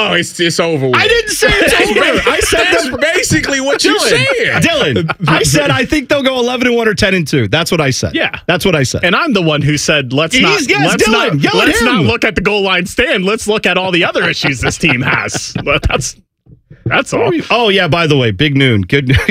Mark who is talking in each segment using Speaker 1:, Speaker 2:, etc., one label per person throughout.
Speaker 1: No, it's over with.
Speaker 2: I didn't say it's over. I said
Speaker 1: that's basically what you said.
Speaker 2: Dylan, I said I think they'll go 11-1 or 10-2. That's what I said.
Speaker 3: Yeah.
Speaker 2: That's what I said.
Speaker 3: And I'm the one who said, let's not look at the goal line stand. Let's look at all the other issues this team has. That's all.
Speaker 2: Oh, yeah, by the way, Big Noon. Good news.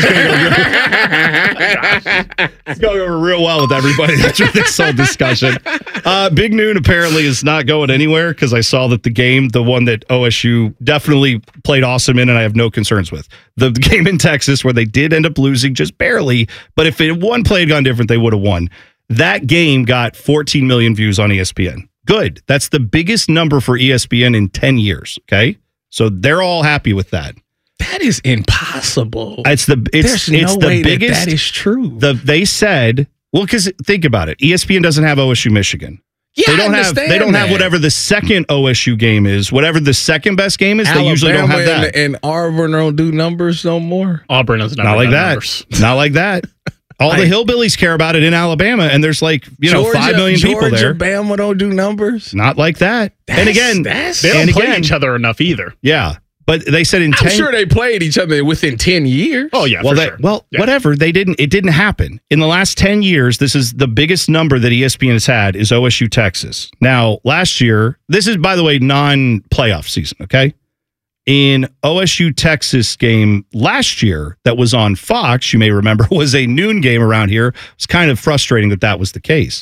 Speaker 2: It's going over real well with everybody after this whole discussion. Big Noon apparently is not going anywhere because I saw that the one that OSU definitely played awesome in and I have no concerns with. The game in Texas where they did end up losing just barely, but if one play had gone different, they would have won. That game got 14 million views on ESPN. Good. That's the biggest number for ESPN in 10 years, okay? So they're all happy with that.
Speaker 1: That is impossible.
Speaker 2: There's no way biggest,
Speaker 1: that is true.
Speaker 2: They said, well, because think about it. ESPN doesn't have OSU Michigan.
Speaker 1: Yeah,
Speaker 2: they don't have whatever the second OSU game is. Whatever the second best game is,
Speaker 1: Alabama,
Speaker 2: they usually don't have that.
Speaker 1: And Auburn don't do numbers no more.
Speaker 3: Auburn has never
Speaker 2: not like
Speaker 3: done
Speaker 2: that.
Speaker 3: Numbers.
Speaker 2: Not like that. All the hillbillies care about it in Alabama, and there's 5 million people there.
Speaker 1: Bama don't do numbers.
Speaker 2: Not like that.
Speaker 3: They don't play each other enough either.
Speaker 2: Yeah. But they said
Speaker 1: I'm sure they played each other within 10 years.
Speaker 3: Oh, yeah,
Speaker 2: whatever. It didn't happen. In the last 10 years, this is the biggest number that ESPN has had is OSU Texas. Now, last year, this is, by the way, non-playoff season, okay? In OSU Texas game last year that was on Fox, you may remember, was a noon game around here. It was kind of frustrating that was the case.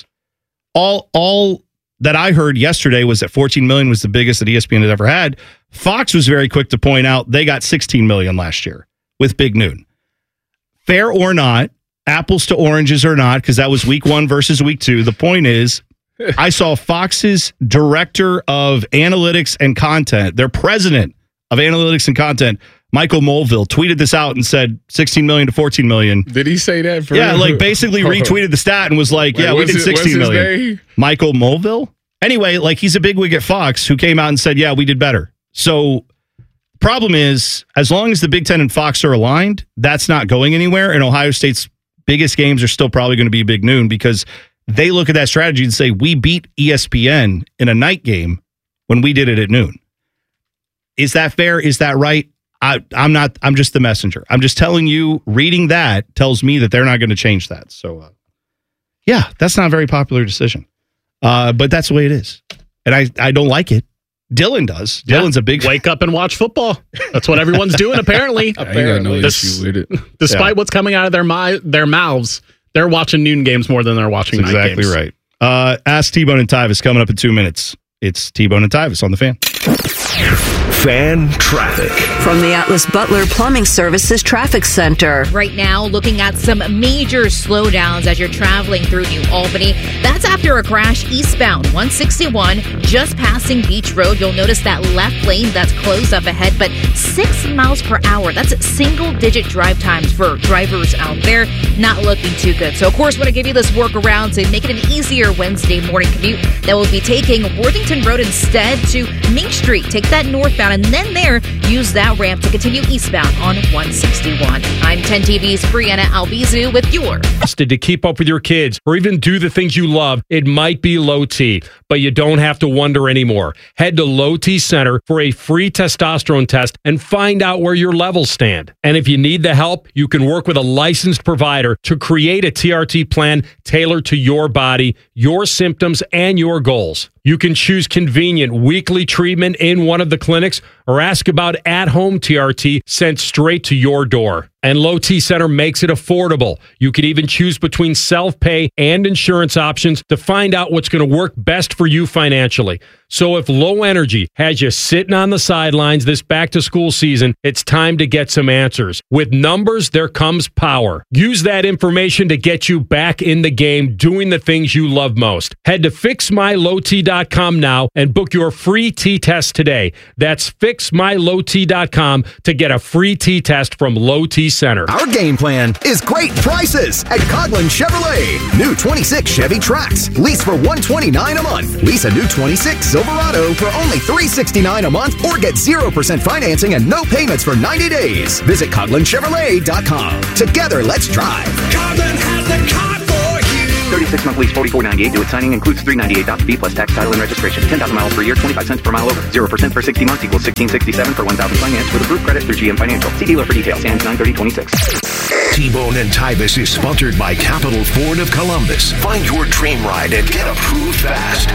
Speaker 2: All that I heard yesterday was that 14 million was the biggest that ESPN had ever had. Fox was very quick to point out they got 16 million last year with Big Noon. Fair or not, apples to oranges or not, because that was week 1 versus week 2. The point is, I saw Fox's director of analytics and content, their president of analytics and content, Michael Mulvill, tweeted this out and said 16 million to 14 million.
Speaker 1: Did he say that?
Speaker 2: Basically retweeted the stat and was like, we did 16 million. Name? Michael Mulvill? Anyway, he's a bigwig at Fox who came out and said, we did better. So problem is, as long as the Big Ten and Fox are aligned, that's not going anywhere. And Ohio State's biggest games are still probably going to be Big Noon because they look at that strategy and say, we beat ESPN in a night game when we did it at noon. Is that fair? Is that right? I'm just the messenger. I'm just telling you, reading that tells me that they're not going to change that. So, that's not a very popular decision. But that's the way it is. And I don't like it. Dylan does. Yeah. Dylan's a big
Speaker 3: wake up and watch football. That's what everyone's doing, apparently.
Speaker 1: No issue with it.
Speaker 3: Despite what's coming out of their mouths, they're watching noon games more than they're watching night games.
Speaker 2: Exactly right. Ask T-Bone and Tyvis coming up in 2 minutes. It's T-Bone and Tyvis on the Fan.
Speaker 4: Fan traffic.
Speaker 5: From the Atlas Butler Plumbing Services Traffic Center.
Speaker 6: Right now, looking at some major slowdowns as you're traveling through New Albany. That's after a crash eastbound 161, just passing Beach Road. You'll notice that left lane that's closed up ahead, but 6 miles per hour. That's single-digit drive times for drivers out there. Not looking too good. So, of course, want to give you this workaround to make it an easier Wednesday morning commute. That will be taking Worthington Road instead to Mink Street. Take that northbound and then use that ramp to continue eastbound on 161. I'm 10 TV's Brianna Albizu with your.
Speaker 7: To keep up with your kids or even do the things you love, it might be low T, but you don't have to wonder anymore. Head to Low T Center for a free testosterone test and find out where your levels stand. And if you need the help, you can work with a licensed provider to create a TRT plan tailored to your body, your symptoms, and your goals. You can choose convenient weekly treatment in one of the clinics or ask about at-home TRT sent straight to your door. And Low T Center makes it affordable. You can even choose between self-pay and insurance options to find out what's going to work best for you financially. So if low energy has you sitting on the sidelines this back-to-school season, it's time to get some answers. With numbers, there comes power. Use that information to get you back in the game doing the things you love most. Head to fixmylowt.com now and book your free T-test today. That's fixmylowt.com to get a free T-test from Low T Center.
Speaker 4: Our game plan is great prices at Coghlan Chevrolet. New 26 Chevy Trax. Lease for $129 a month. Lease a new 26 Silverado for only $369 a month or get 0% financing and no payments for 90 days. Visit CoghlanChevrolet.com. Together, let's drive.
Speaker 8: Coghlan has the car for you. 36-month lease, $44.98 due at signing. Includes $398 fee plus tax, title, and registration. 10,000 miles per year, 25 cents per mile over. 0% for 60 months equals $16.67 for 1,000 finance with approved credit through GM Financial. See dealer for details. Stands 9/30/26.
Speaker 9: T-Bone and Tyvis is sponsored by Capital Ford of Columbus. Find your dream ride and get approved fast.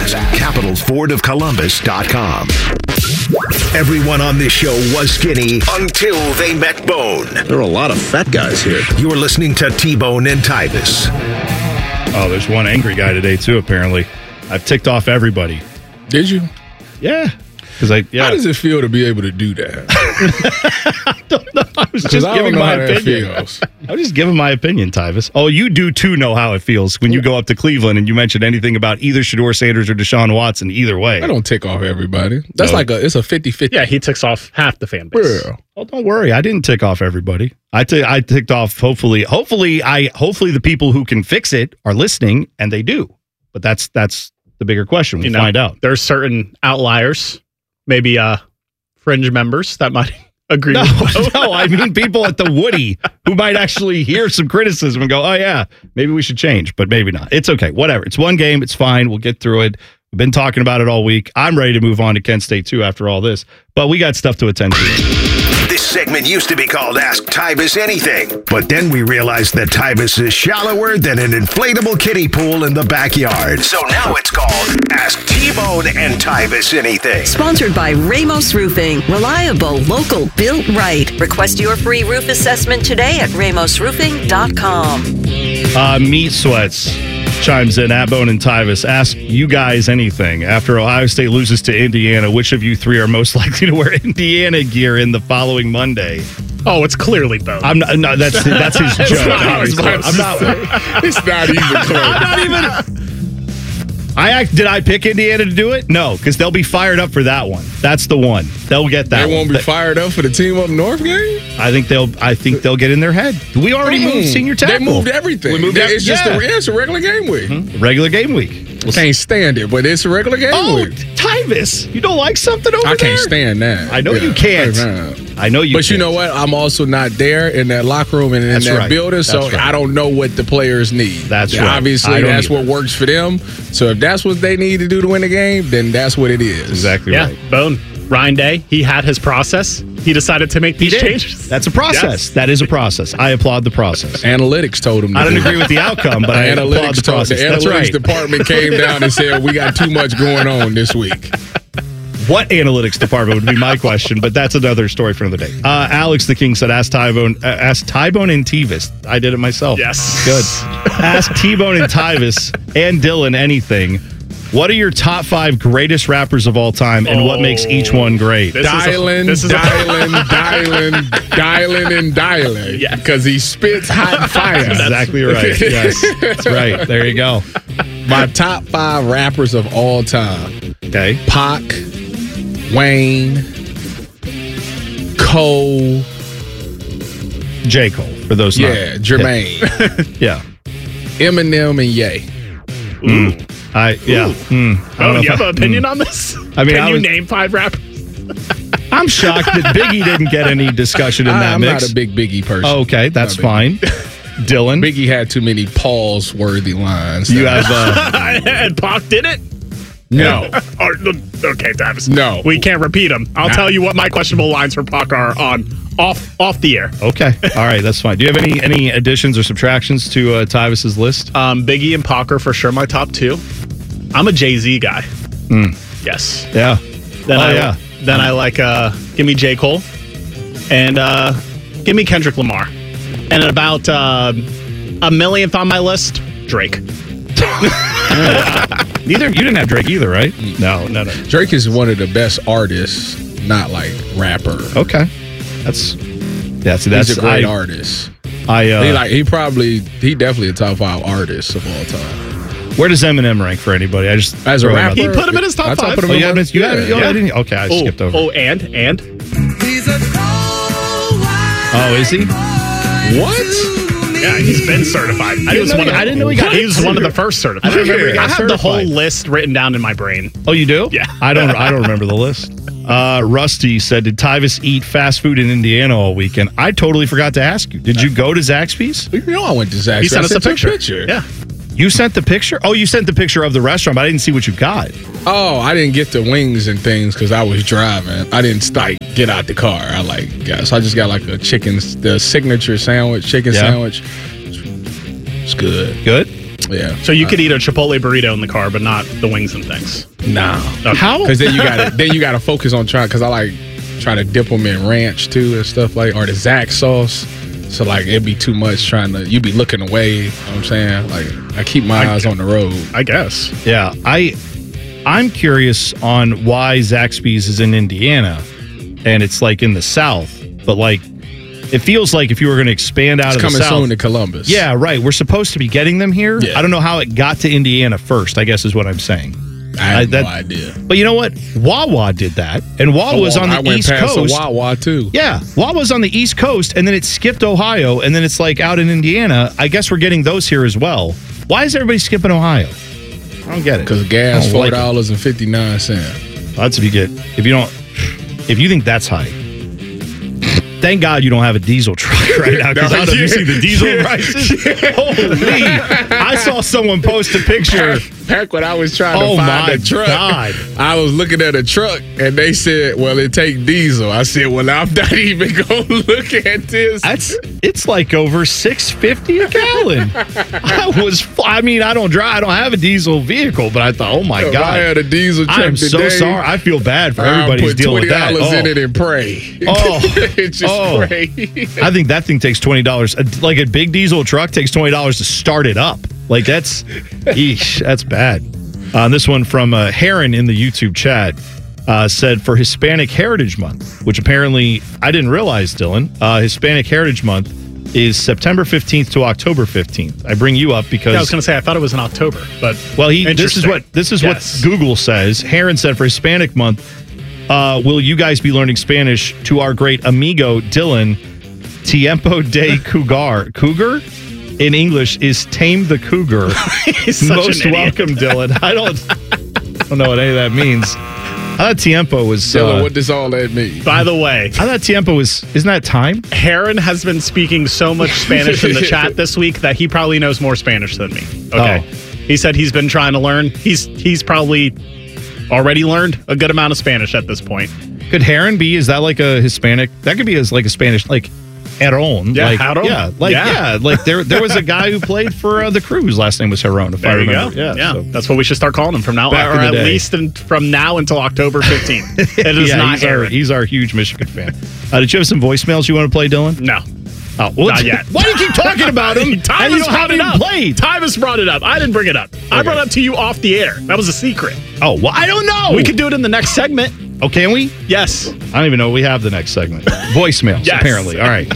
Speaker 9: CapitalFordOfColumbus.com. Everyone on this show was skinny until they met Bone.
Speaker 10: There are a lot of fat guys here.
Speaker 9: You're listening to T-Bone and Tyvis.
Speaker 2: Oh, there's one angry guy today, too, apparently. I've ticked off everybody.
Speaker 1: Did you?
Speaker 2: Yeah.
Speaker 1: How does it feel to be able to do that?
Speaker 2: I don't know. I was just giving my opinion. I was just giving my opinion, Tyvis. Oh, you do too know how it feels when you go up to Cleveland and you mention anything about either Shedeur Sanders or Deshaun Watson. Either way,
Speaker 1: I don't tick off everybody. That's it's a 50-50.
Speaker 3: Yeah, he ticks off half the fan base.
Speaker 1: Yeah.
Speaker 2: Oh, don't worry, I didn't tick off everybody. I ticked off. Hopefully the people who can fix it are listening, and they do. But that's the bigger question. We'll find out.
Speaker 3: There's certain outliers. Maybe fringe members that might agree with
Speaker 2: No, I mean people at the Woody who might actually hear some criticism and go, oh, yeah, maybe we should change, but maybe not. It's okay. Whatever. It's one game. It's fine. We'll get through it. We've been talking about it all week. I'm ready to move on to Kent State, too, after all this, but we got stuff to attend to.
Speaker 9: This segment used to be called Ask Tyvis Anything, but then we realized that Tyvis is shallower than an inflatable kiddie pool in the backyard. So now it's called Ask T-Bone and Tyvis Anything.
Speaker 5: Sponsored by Ramos Roofing. Reliable, local, built right. Request your free roof assessment today at ramosroofing.com.
Speaker 2: Meat Sweats chimes in at Bone and Tyvis. Ask you guys anything. After Ohio State loses to Indiana, which of you three are most likely to wear Indiana gear in the following Monday?
Speaker 3: Oh, it's clearly Bone.
Speaker 2: I'm not. No, that's his joke.
Speaker 1: I'm not. It's not even close.
Speaker 2: I'm not even. Did I pick Indiana to do it? No, because they'll be fired up for that one. That's the one. They'll get that.
Speaker 1: They won't be fired up for the team up north game.
Speaker 2: I think they'll get in their head. We already moved senior tackle.
Speaker 1: They moved everything. It's a regular game week.
Speaker 2: Mm-hmm. Regular game week.
Speaker 1: Can't stand it, but it's a regular game week.
Speaker 2: Tyvis, you don't like something over there?
Speaker 1: I can't stand that.
Speaker 2: I know you can't. I know you.
Speaker 1: But you know what? I'm also not there in that locker room and in that building, so I don't know what the players need.
Speaker 2: That's right.
Speaker 1: Obviously, that's what works for them. So if that's what they need to do to win the game, then that's what it is.
Speaker 2: Exactly right.
Speaker 3: Bone. Ryan Day, he had his process. He decided to make these changes.
Speaker 2: That's a process. Yes. That is a process. I applaud the process.
Speaker 1: Analytics told him.
Speaker 2: I don't agree with the outcome, but I applaud the process.
Speaker 1: The analytics department came down and said, we got too much going on this week.
Speaker 2: What analytics department would be my question, but that's another story for another day. Alex the King said, ask T-Bone and Tyvis. I did it myself.
Speaker 3: Yes.
Speaker 2: Good. Ask T-Bone and Tyvis and Dylan anything. What are your top 5 greatest rappers of all time, and what makes each one great?
Speaker 1: Dialing.
Speaker 3: Yeah.
Speaker 1: Because he spits hot fire.
Speaker 2: That's exactly right. Yes, that's right. There you go.
Speaker 1: My top 5 rappers of all time.
Speaker 2: Okay.
Speaker 1: Pac, Wayne, Cole.
Speaker 2: J. Cole, for those
Speaker 1: Yeah, Jermaine.
Speaker 2: Yeah.
Speaker 1: Eminem and Ye.
Speaker 2: I don't know
Speaker 3: you have an opinion on this?
Speaker 2: I mean,
Speaker 3: Can you name 5 rappers?
Speaker 2: I'm shocked that Biggie didn't get any discussion in that mix.
Speaker 1: I'm not a big Biggie person.
Speaker 2: Oh, okay, that's fine. Dylan?
Speaker 1: Biggie had too many pause-worthy lines.
Speaker 2: You have...
Speaker 3: And Pac did it?
Speaker 1: No.
Speaker 3: Okay, Travis.
Speaker 1: No.
Speaker 3: We can't repeat them. I'll tell you what my questionable lines for Pac are on off the air.
Speaker 2: Okay. All right, that's fine. Do you have any additions or subtractions to Tyvis's list?
Speaker 3: Biggie and Pac are for sure my top 2. I'm a Jay-Z guy. Yes.
Speaker 2: Yeah.
Speaker 3: Then I like give me J. Cole and give me Kendrick Lamar. And about a millionth on my list, Drake.
Speaker 2: You didn't have Drake either, right? No.
Speaker 1: Drake is one of the best artists, not like rapper.
Speaker 2: Okay. That's
Speaker 1: he's a great artist. He definitely a top 5 artist of all time.
Speaker 2: Where does Eminem rank for anybody?
Speaker 1: As a rapper,
Speaker 3: he put him in his top 5.
Speaker 2: Okay, I skipped over.
Speaker 3: And
Speaker 2: he's a is he?
Speaker 1: What?
Speaker 3: Yeah, he's been certified.
Speaker 2: I didn't know he got.
Speaker 3: He was one of the first certified. I have the whole list written down in my brain.
Speaker 2: Oh, you do?
Speaker 3: Yeah.
Speaker 2: I don't remember the list. Rusty said, did Tyvis eat fast food in Indiana all weekend? I totally forgot to ask you. Did you go to Zaxby's?
Speaker 1: You know I went to Zaxby's.
Speaker 3: He sent us a picture.
Speaker 1: Yeah.
Speaker 2: You sent the picture? Oh, you sent the picture of the restaurant, but I didn't see what you got.
Speaker 1: Oh, I didn't get the wings and things because I was driving. I didn't get out the car. So I just got like the signature sandwich, chicken sandwich. It's good.
Speaker 2: Good?
Speaker 1: Yeah.
Speaker 3: So you could eat a Chipotle burrito in the car, but not the wings and things.
Speaker 1: Nah.
Speaker 3: Okay.
Speaker 2: How?
Speaker 1: Because then you got to focus on trying. Because I try to dip them in ranch too and stuff or the Zax sauce. So it'd be too much you'd be looking away. You know what I'm saying? I keep my eyes on the road.
Speaker 3: I guess.
Speaker 2: Yeah. I'm curious on why Zaxby's is in Indiana and it's in the South, but it feels like if you were going to expand out of the South.
Speaker 1: It's coming soon to Columbus.
Speaker 2: Yeah, right. We're supposed to be getting them here.
Speaker 1: Yeah.
Speaker 2: I don't know how it got to Indiana first, I guess is what I'm saying.
Speaker 1: I have no idea.
Speaker 2: But you know what? Wawa did that. And Wawa was on the East Coast.
Speaker 1: Wawa too.
Speaker 2: Yeah. Wawa's on the East Coast, and then it skipped Ohio, and then it's out in Indiana. I guess we're getting those here as well. Why is everybody skipping Ohio? I don't get it.
Speaker 1: Because gas $4.59.
Speaker 2: That's if you think that's high. Thank God you don't have a diesel truck right now, because I don't know if you see the diesel prices. Holy. I saw someone post a picture.
Speaker 1: Back when I was trying to find a truck, I was looking at a truck, and they said, well, it take diesel. I said, well, I'm not even going to look at this.
Speaker 2: It's over $6.50 a gallon. I don't drive. I don't have a diesel vehicle, but I thought, oh, my God.
Speaker 1: I had a diesel truck
Speaker 2: I'm
Speaker 1: today.
Speaker 2: So sorry. I feel bad for everybody who's dealing with that.
Speaker 1: $20 in it and pray.
Speaker 2: Oh.
Speaker 1: It's just pray.
Speaker 2: I think that thing takes $20. A big diesel truck takes $20 to start it up. That's bad. This one from Heron in the YouTube chat said for Hispanic Heritage Month, which apparently I didn't realize, Dylan, Hispanic Heritage Month is September 15th to October 15th. I bring you up because
Speaker 3: I was going to say I thought it was in October, but
Speaker 2: this is what Google says. Heron said for Hispanic Month, will you guys be learning Spanish to our great amigo Dylan? Tiempo de cougar. Cougar? In English is tame the cougar. Most welcome, Dylan. I don't know what any of that means. I thought tiempo was...
Speaker 1: Dylan, what does all that mean?
Speaker 3: By the way...
Speaker 2: I thought tiempo was... Isn't that time?
Speaker 3: Heron has been speaking so much Spanish in the chat this week that he probably knows more Spanish than me. Okay.
Speaker 2: Oh.
Speaker 3: He said he's been trying to learn. He's probably already learned a good amount of Spanish at this point.
Speaker 2: Could Heron be... Is that a Hispanic... That could be a Spanish... Heron.
Speaker 3: Yeah, Heron.
Speaker 2: There was a guy who played for the Crews. Last name was Heron, if I remember.
Speaker 3: Yeah. So. That's what we should start calling him from now on. Or at least from now until October 15th. It is not Heron.
Speaker 2: He's our huge Michigan fan. Did you have some voicemails you want to play, Dylan?
Speaker 3: No.
Speaker 2: Oh, well,
Speaker 3: not yet.
Speaker 2: Why do you keep talking about him?
Speaker 3: Tyvus brought it up. I didn't bring it up. Okay. I brought it up to you off the air. That was a secret.
Speaker 2: Oh, well, I don't know.
Speaker 3: We could do it in the next segment.
Speaker 2: Oh, can we?
Speaker 3: Yes.
Speaker 2: I don't even know we have the next segment. Voicemails,
Speaker 3: yes.
Speaker 2: Apparently. All right.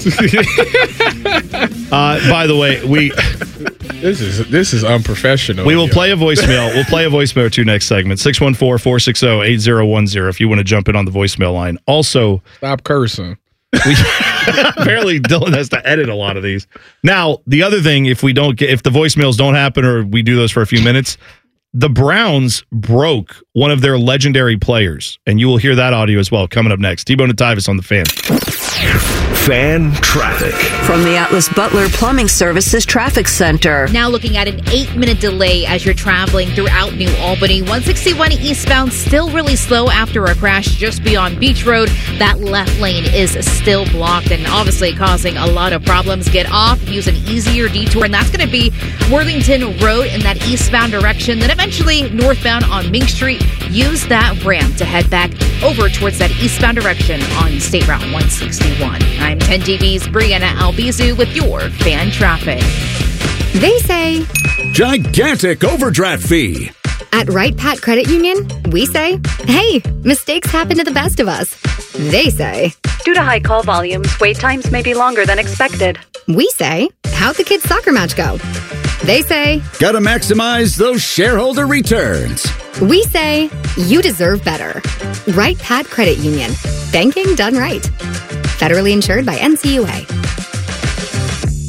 Speaker 2: By the way,
Speaker 1: This is unprofessional.
Speaker 2: We will play a voicemail. We'll play a voicemail or two next segment. 614-460-8010 if you want to jump in on the voicemail line. Also,
Speaker 1: stop cursing.
Speaker 2: Apparently Dylan has to edit a lot of these. Now, the other thing, if the voicemails don't happen or we do those for a few minutes, the Browns broke one of their legendary players, and you will hear that audio as well coming up next. T-Bone and Tyvus on the Fan.
Speaker 9: Fan traffic.
Speaker 5: From the Atlas Butler Plumbing Services Traffic Center.
Speaker 6: Now looking at an 8-minute delay as you're traveling throughout New Albany. 161 eastbound still really slow after a crash just beyond Beach Road. That left lane is still blocked and obviously causing a lot of problems. Get off, use an easier detour, and that's going to be Worthington Road in that eastbound direction. Then eventually northbound on Mink Street. Use that ramp to head back over towards that eastbound direction on State Route 161. I'm 10 TV's Brianna Albizu with your fan traffic.
Speaker 11: They say
Speaker 12: gigantic overdraft fee.
Speaker 11: At Wright Pat Credit Union, we say, hey, mistakes happen to the best of us. They say,
Speaker 13: due to high call volumes, wait times may be longer than expected.
Speaker 11: We say, how'd the kids' soccer match go? They say,
Speaker 12: gotta maximize those shareholder returns.
Speaker 11: We say, you deserve better. Wright Pat Credit Union. Banking done right. Federally insured by NCUA.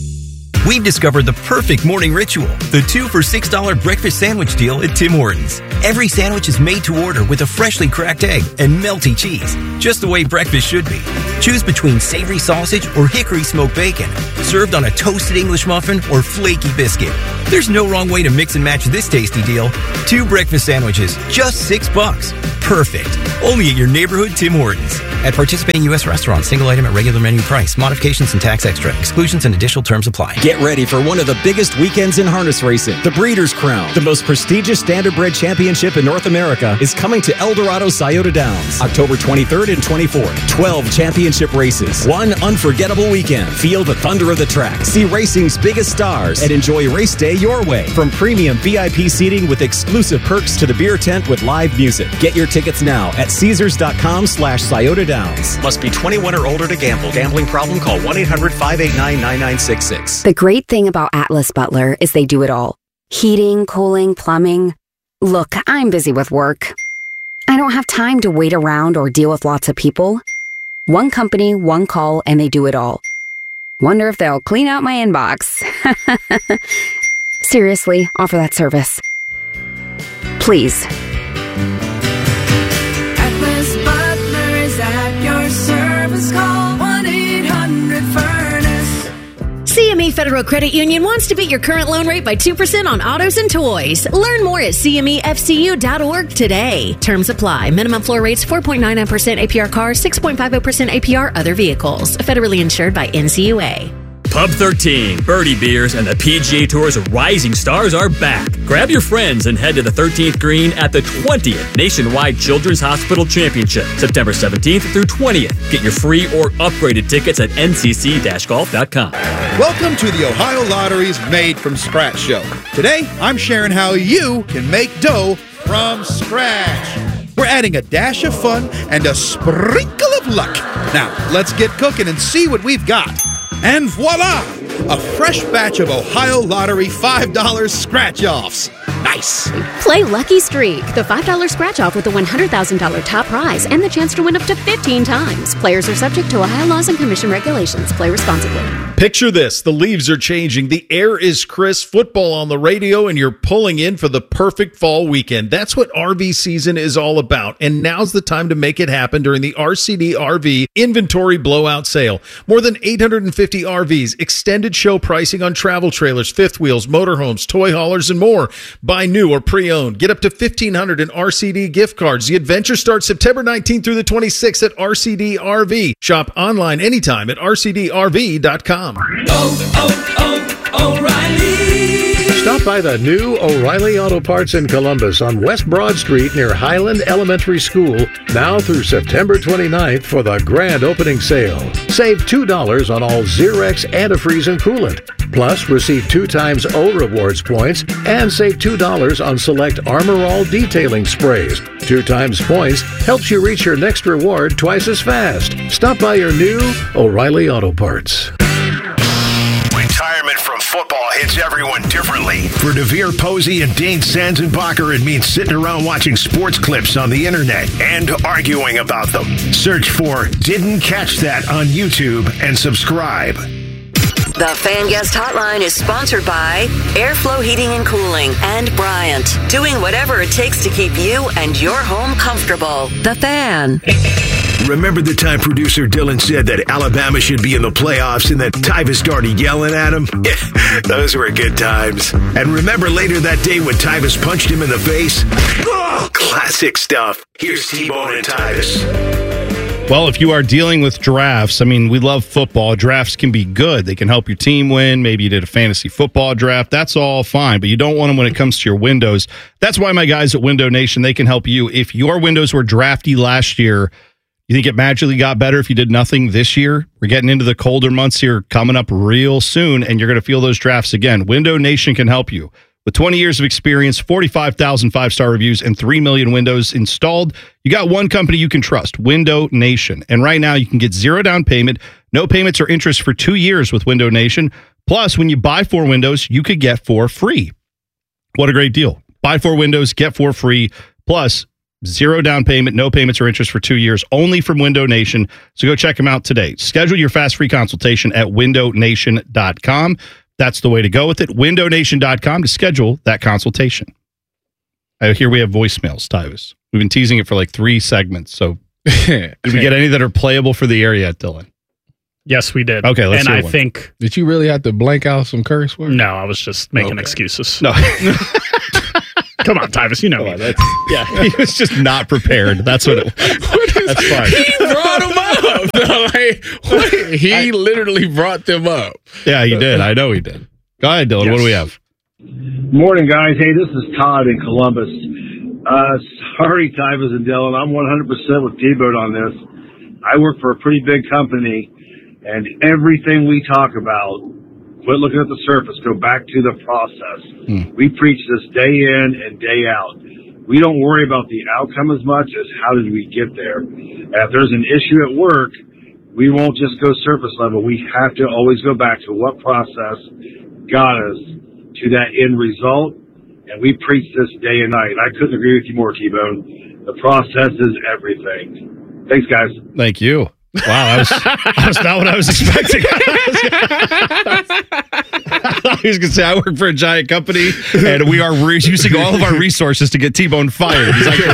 Speaker 14: We've discovered the perfect morning ritual, the 2 for $6 breakfast sandwich deal at Tim Hortons. Every sandwich is made to order with a freshly cracked egg and melty cheese, just the way breakfast should be. Choose between savory sausage or hickory smoked bacon, served on a toasted English muffin or flaky biscuit. There's no wrong way to mix and match this tasty deal. 2 breakfast sandwiches, just $6. Perfect. Only at your neighborhood Tim Hortons. At participating U.S. restaurants, single item at regular menu price. Modifications and tax extra. Exclusions and additional terms apply.
Speaker 15: Get ready for one of the biggest weekends in harness racing. The Breeders' Crown, the most prestigious standardbred championship in North America, is coming to El Dorado Scioto Downs, October 23rd and 24th. 12 championship races. One unforgettable weekend. Feel the thunder of the track. See racing's biggest stars and enjoy race day your way. From premium VIP seating with exclusive perks to the beer tent with live music. Get your tickets now at Caesars.com/Scioto Downs. Must be 21 or older to gamble. Gambling problem? Call 1-800-589-9966.
Speaker 16: The great thing about Atlas Butler is they do it all. Heating, cooling, plumbing. Look, I'm busy with work. I don't have time to wait around or deal with lots of people. One company, one call, and they do it all. Wonder if they'll clean out my inbox. Seriously, offer that service. Please.
Speaker 17: Atlas Butler is at your service. Call 1-800-FURNACE.
Speaker 18: CME Federal Credit Union wants to beat your current loan rate by 2% on autos and toys. Learn more at CMEFCU.org today. Terms apply. Minimum floor rates 4.99% APR cars, 6.50% APR other vehicles. Federally insured by NCUA.
Speaker 19: Pub 13, Birdie Beers, and the PGA Tour's rising stars are back. Grab your friends and head to the 13th green at the 20th Nationwide Children's Hospital Championship, September 17th through 20th. Get your free or upgraded tickets at ncc-golf.com.
Speaker 20: Welcome to the Ohio Lottery's Made from Scratch show. Today, I'm sharing how you can make dough from scratch. We're adding a dash of fun and a sprinkle of luck. Now, let's get cooking and see what we've got. And voila! A fresh batch of Ohio Lottery $5 scratch-offs. Nice.
Speaker 21: Play Lucky Streak, the $5 scratch-off with a $100,000 top prize and the chance to win up to 15 times. Players are subject to Ohio laws and commission regulations. Play responsibly.
Speaker 22: Picture this. The leaves are changing. The air is crisp. Football on the radio, and you're pulling in for the perfect fall weekend. That's what RV season is all about. And now's the time to make it happen during the RCD RV Inventory Blowout Sale. More than 850 RVs, extended show pricing on travel trailers, fifth wheels, motorhomes, toy haulers, and more. Buy new or pre-owned. Get up to $1,500 in RCD gift cards. The adventure starts September 19th through the 26th at RCD RV. Shop online anytime at rcdrv.com.
Speaker 23: O'Reilly! Stop by the new O'Reilly Auto Parts in Columbus on West Broad Street near Highland Elementary School, now through September 29th for the grand opening sale. Save $2 on all Xerox antifreeze and coolant. Plus, receive 2 times O Rewards points and save $2 on select Armor All detailing sprays. 2 times points helps you reach your next reward twice as fast. Stop by your new O'Reilly Auto Parts.
Speaker 9: Retirement from football hits everyone differently. For DeVere Posey and Dane Sanzenbacher, it means sitting around watching sports clips on the internet and arguing about them. Search for Didn't Catch That on YouTube and subscribe.
Speaker 5: The Fan Guest Hotline is sponsored by Airflow Heating and Cooling and Bryant, doing whatever it takes to keep you and your home comfortable. The Fan.
Speaker 9: Remember the time producer Dylan said that Alabama should be in the playoffs and that Tyvus started yelling at him? Those were good times. And remember later that day when Tyvus punched him in the face? Oh, classic stuff. Here's T-Bone and Tyvus.
Speaker 2: Well, if you are dealing with drafts, I mean, we love football. Drafts can be good. They can help your team win. Maybe you did a fantasy football draft. That's all fine, but you don't want them when it comes to your windows. That's why my guys at Window Nation, they can help you. If your windows were drafty last year, you think it magically got better if you did nothing this year? We're getting into the colder months here coming up real soon, and you're going to feel those drafts again. Window Nation can help you. With 20 years of experience, 45,000 5-star reviews, and 3 million windows installed, you got one company you can trust, Window Nation. And right now, you can get 0 down payment, no payments or interest for 2 years with Window Nation. Plus, when you buy 4 windows, you could get 4 free. What a great deal. Buy 4 windows, get 4 free, plus 0 down payment, no payments or interest for 2 years, only from Window Nation. So go check them out today. Schedule your fast free consultation at windownation.com. That's the way to go with it. WindowNation.com to schedule that consultation. Here we have voicemails, Tyvis. We've been teasing it for like 3 segments. So did we get any that are playable for the air yet, Dylan?
Speaker 3: Yes, we did.
Speaker 2: Okay, let's
Speaker 3: and
Speaker 2: hear
Speaker 3: I
Speaker 2: one.
Speaker 3: think
Speaker 1: Did you really have to blank out some curse words?
Speaker 3: no, I was just making excuses.
Speaker 2: No.
Speaker 3: Come on, Tyvis, you know me.
Speaker 2: Yeah, he was just not prepared. That's what it was. That's fine.
Speaker 1: He brought him up. Like, what? He literally brought them up.
Speaker 2: Yeah, he did. I know he did. Go ahead, Dylan. What do we have?
Speaker 4: Morning, guys. Hey, this is Todd in Columbus. Sorry, Tyvis and Dylan. I'm 100% with T-Bird on this. I work for a pretty big company, and everything we talk about, quit looking at the surface, go back to the process. We preach this day in and day out. We don't worry about the outcome as much as how did we get there. And if there's an issue at work, we won't just go surface level. We have to always go back to what process got us to that end result. And we preach this day and night. I couldn't agree with you more, T-Bone. The process is everything. Thanks, guys.
Speaker 2: Thank you. Wow, that was not what I was expecting. I thought he was going to say, I work for a giant company, and we are using all of our resources to get T-Bone fired. He's like,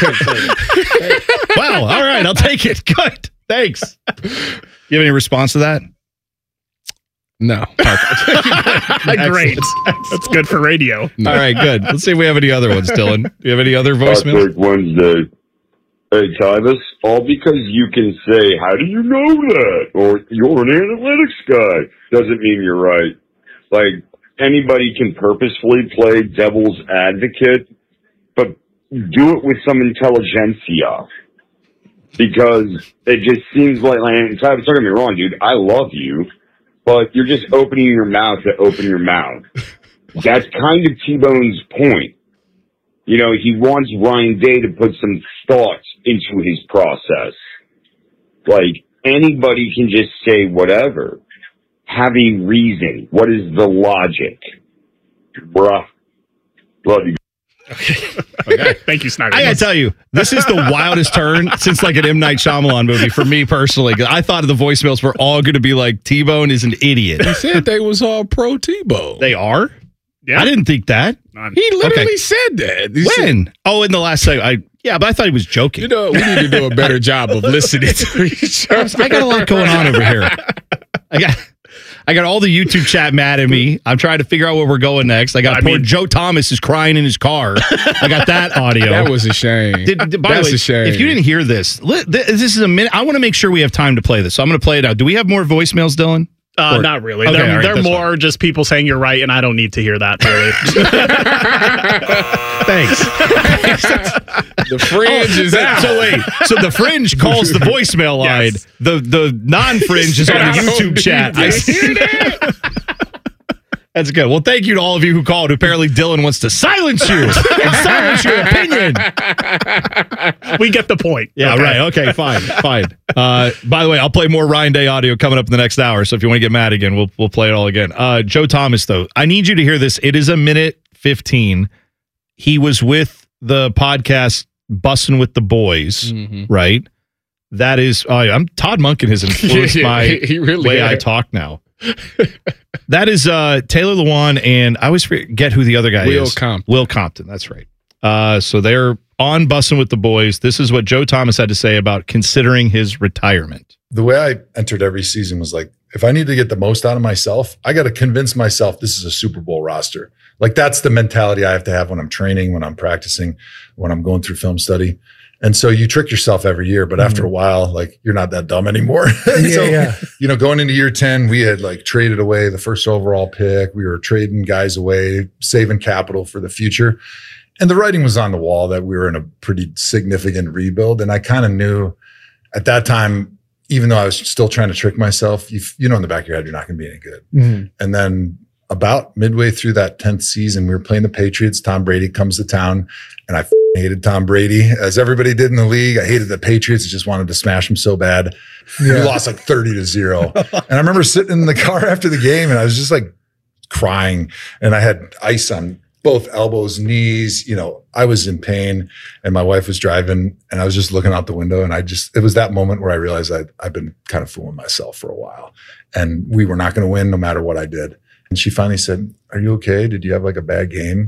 Speaker 2: wow, all right, I'll take it. Good, thanks. You have any response to that?
Speaker 1: No.
Speaker 3: Great. That's good for radio.
Speaker 2: No. All right, good. Let's see if we have any other ones, Dylan. Do you have any other voicemails?
Speaker 7: Patrick Wednesday. Hey, Tyvis, all because you can say, how do you know that? Or you're an analytics guy. Doesn't mean you're right. Like, anybody can purposefully play devil's advocate, but do it with some intelligentsia. Because it just seems like, and Tyvis, don't get me wrong, dude, I love you, but you're just opening your mouth to open your mouth. That's kind of T-Bone's point. You know, he wants Ryan Day to put some thoughts into his process. Like, anybody can just say whatever. Have a reason. What is the logic? Bruh. Love you.
Speaker 3: Okay. Thank you, Snyder.
Speaker 2: I gotta tell you, this is the wildest turn since like an M. Night Shyamalan movie for me personally. I thought the voicemails were all going to be like, T-Bone is an idiot.
Speaker 1: He said they was all pro T-Bone.
Speaker 2: They are?
Speaker 3: Yeah.
Speaker 2: I didn't think that.
Speaker 1: He literally said that. He
Speaker 2: When?
Speaker 1: said,
Speaker 2: in the last segment. But I thought he was joking.
Speaker 1: you know, we need to do a better job of listening to each other.
Speaker 2: I got a lot going on over here. I got all the YouTube chat mad at me. I'm trying to figure out where we're going next. Poor Joe Thomas is crying in his car. I got that audio.
Speaker 1: That was a shame.
Speaker 2: That's
Speaker 1: a shame.
Speaker 2: If you didn't hear this is a minute. I want to make sure we have time to play this. So I'm going to play it out. Do we have more voicemails, Dylan?
Speaker 3: Not really.
Speaker 2: Okay,
Speaker 3: They're,
Speaker 2: all right,
Speaker 3: they're
Speaker 2: that's
Speaker 3: more
Speaker 2: fine.
Speaker 3: just people saying you're right, and I don't need to hear that, really.
Speaker 2: Thanks.
Speaker 1: The fringe is out.
Speaker 2: So wait, so the fringe calls the voicemail line.
Speaker 3: Yes.
Speaker 2: The non-fringe is on the YouTube chat. I see that. That's good. Well, thank you to all of you who called. Apparently, Dylan wants to silence you and silence your opinion.
Speaker 3: We get the point.
Speaker 2: Yeah,
Speaker 3: okay.
Speaker 2: right. Okay, fine. By the way, I'll play more Ryan Day audio coming up in the next hour. So if you want to get mad again, we'll play it all again. Joe Thomas, though, I need you to hear this. It is 1:15. He was with the podcast Bussin' with the Boys, right? That is, Todd Monken has influenced
Speaker 1: he really
Speaker 2: way
Speaker 1: has.
Speaker 2: I talk now. That is Taylor Lewan, and I always forget who the other guy is. Will Compton, that's right. So they're on Bussin' with the Boys. This is what Joe Thomas had to say about considering his retirement.
Speaker 8: The way I entered every season was like, if I need to get the most out of myself, I got to convince myself this is a Super Bowl roster. Like, that's the mentality I have to have when I'm training, when I'm practicing, when I'm going through film study. And so you trick yourself every year, but after a while, like, you're not that dumb anymore. You know, going into year 10, we had like traded away the first overall pick. We were trading guys away, saving capital for the future. And the writing was on the wall that we were in a pretty significant rebuild. And I kind of knew at that time, even though I was still trying to trick myself, you know, in the back of your head, you're not going to be any good. And then about midway through that 10th season, we were playing the Patriots. Tom Brady comes to town, and I hated Tom Brady, as everybody did in the league. I hated the Patriots. I just wanted to smash them so bad. We lost like 30-0. And I remember sitting in the car after the game, and I was just like crying, and I had ice on both elbows, knees. You know, I was in pain, and my wife was driving, and I was just looking out the window, and it was that moment where I realized I've been kind of fooling myself for a while, and we were not going to win no matter what I did. And she finally said, "Are you okay? Did you have like a bad game?"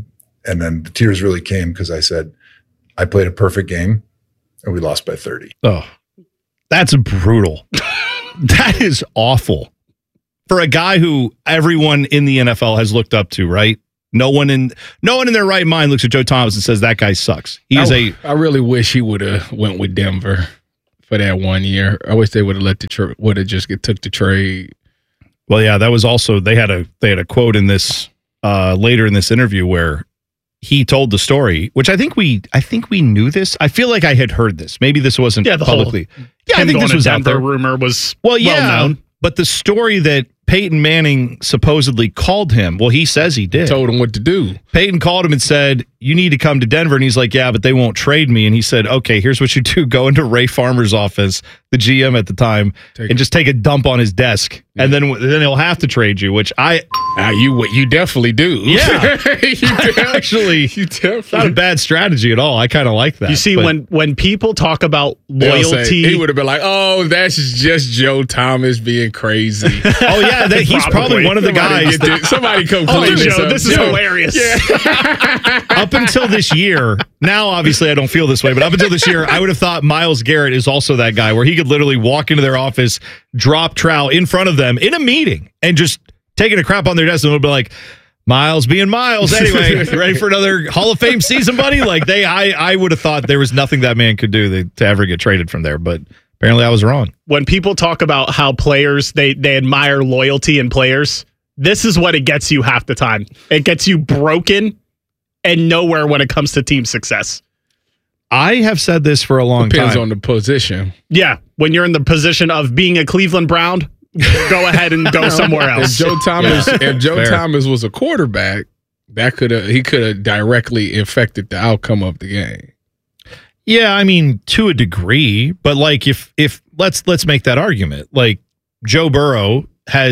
Speaker 8: And then the tears really came because I said, I played a perfect game and we lost by 30.
Speaker 2: Oh, that's brutal. That is awful. For a guy who everyone in the NFL has looked up to, right? No one in their right mind looks at Joe Thomas and says that guy sucks.
Speaker 1: I really wish he would have went with Denver for that 1 year. I wish they would have took the trade.
Speaker 2: Well, yeah, that was also they had a quote in this later in this interview where he told the story, which I think we knew this. I feel like I had heard this. Maybe this wasn't publicly. I think this was out there.
Speaker 3: Rumor was
Speaker 2: well
Speaker 3: known.
Speaker 2: But the story that Peyton Manning supposedly called him, well, he says he did.
Speaker 1: Told him what to do.
Speaker 2: Peyton called him and said, you need to come to Denver. And he's like, yeah, but they won't trade me. And he said, okay, here's what you do. Go into Ray Farmer's office, the GM at the time, and just take a dump on his desk. Yeah. And then he'll have to trade you, which
Speaker 1: you definitely do.
Speaker 2: Yeah.
Speaker 1: You definitely.
Speaker 2: Not a bad strategy at all. I kind of like that.
Speaker 3: You see, when people talk about loyalty,
Speaker 1: he would have been like, oh, that's just Joe Thomas being crazy.
Speaker 2: Oh, yeah, he's probably one of the guys.
Speaker 1: Somebody come clean this up.
Speaker 3: This is hilarious.
Speaker 1: Yeah.
Speaker 2: Up until this year, now obviously I don't feel this way, but up until this year, I would have thought Myles Garrett is also that guy where he could literally walk into their office, drop trowel in front of them in a meeting and just taking a crap on their desk and it'll be like, Myles being Myles. Anyway, you ready for another Hall of Fame season, buddy? Like I would have thought there was nothing that man could do to ever get traded from there, but apparently I was wrong.
Speaker 3: When people talk about how players, they admire loyalty in players, this is what it gets you half the time. It gets you broken and nowhere when it comes to team success.
Speaker 2: I have said this for a long time.
Speaker 1: Depends on the position.
Speaker 3: Yeah. When you're in the position of being a Cleveland Brown, go ahead and go somewhere else.
Speaker 1: If Joe Thomas was a quarterback, he could have directly affected the outcome of the game.
Speaker 2: Yeah, I mean, to a degree, but like if let's make that argument. Like Joe Burrow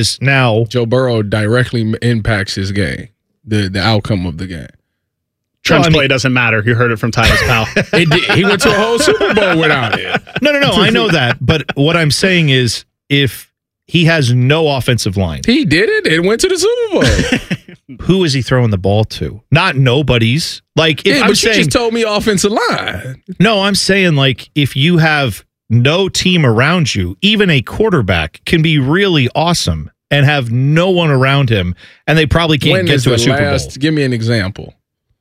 Speaker 1: directly impacts his game, the outcome of the game.
Speaker 3: Trent's play doesn't matter. You heard it from Tyler's pal.
Speaker 1: He went to a whole Super Bowl without it.
Speaker 2: No. I know that. But what I'm saying is if he has no offensive line.
Speaker 1: He did it and went to the Super
Speaker 2: Bowl. Who is he throwing the ball to? Not nobody's. Like, if
Speaker 1: you just told me offensive line.
Speaker 2: No, I'm saying like if you have no team around you, even a quarterback can be really awesome and have no one around him, and they probably can't get to a Super Bowl.
Speaker 1: Give me an example.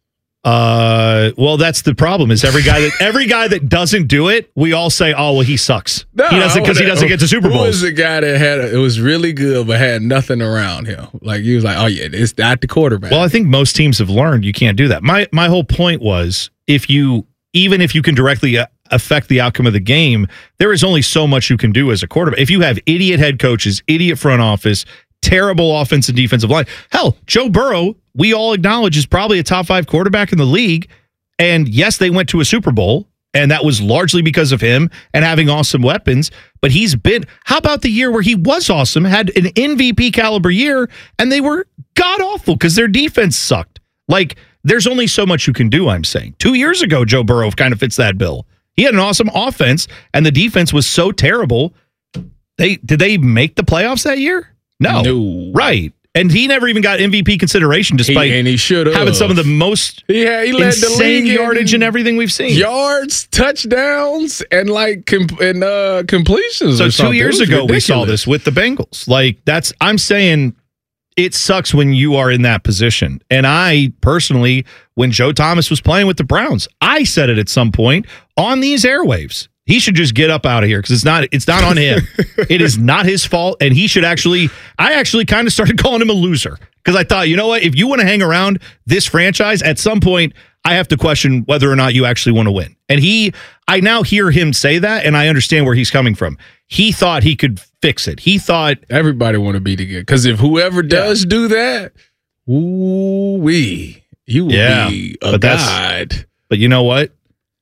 Speaker 2: Well, that's the problem. Is every guy that doesn't do it, we all say, "Oh, well, he sucks." No, he doesn't get to Super Bowls.
Speaker 1: Who was the guy that it was really good but had nothing around him? Like he was like, "Oh yeah, it's not the quarterback."
Speaker 2: Well, I think most teams have learned you can't do that. My whole point was even if you can directly affect the outcome of the game, there is only so much you can do as a quarterback. If you have idiot head coaches, idiot front office, terrible offense and defensive line. Hell, Joe Burrow, we all acknowledge, is probably a top 5 quarterback in the league. And yes, they went to a Super Bowl, and that was largely because of him and having awesome weapons. But how about the year where he was awesome, had an MVP caliber year, and they were god-awful because their defense sucked. Like, there's only so much you can do, I'm saying. 2 years ago, Joe Burrow kind of fits that bill. He had an awesome offense, and the defense was so terrible. Did they make the playoffs that year? No. Right. And he never even got MVP consideration despite
Speaker 1: he should have
Speaker 2: having some of the most
Speaker 1: he led
Speaker 2: insane
Speaker 1: the league
Speaker 2: yardage and everything we've seen.
Speaker 1: Yards, touchdowns, and completions.
Speaker 2: So 2 years ago we saw this with the Bengals. Like I'm saying it sucks when you are in that position. And I personally, when Joe Thomas was playing with the Browns, I said it at some point on these airwaves. He should just get up out of here because it's not on him. It is not his fault. And he should I actually kind of started calling him a loser because I thought, you know what? If you want to hang around this franchise, at some point, I have to question whether or not you actually want to win. And I now hear him say that, and I understand where he's coming from. He thought he could fix it. He thought
Speaker 1: everybody want to be together because if whoever does do that, you will be a god.
Speaker 2: But you know what?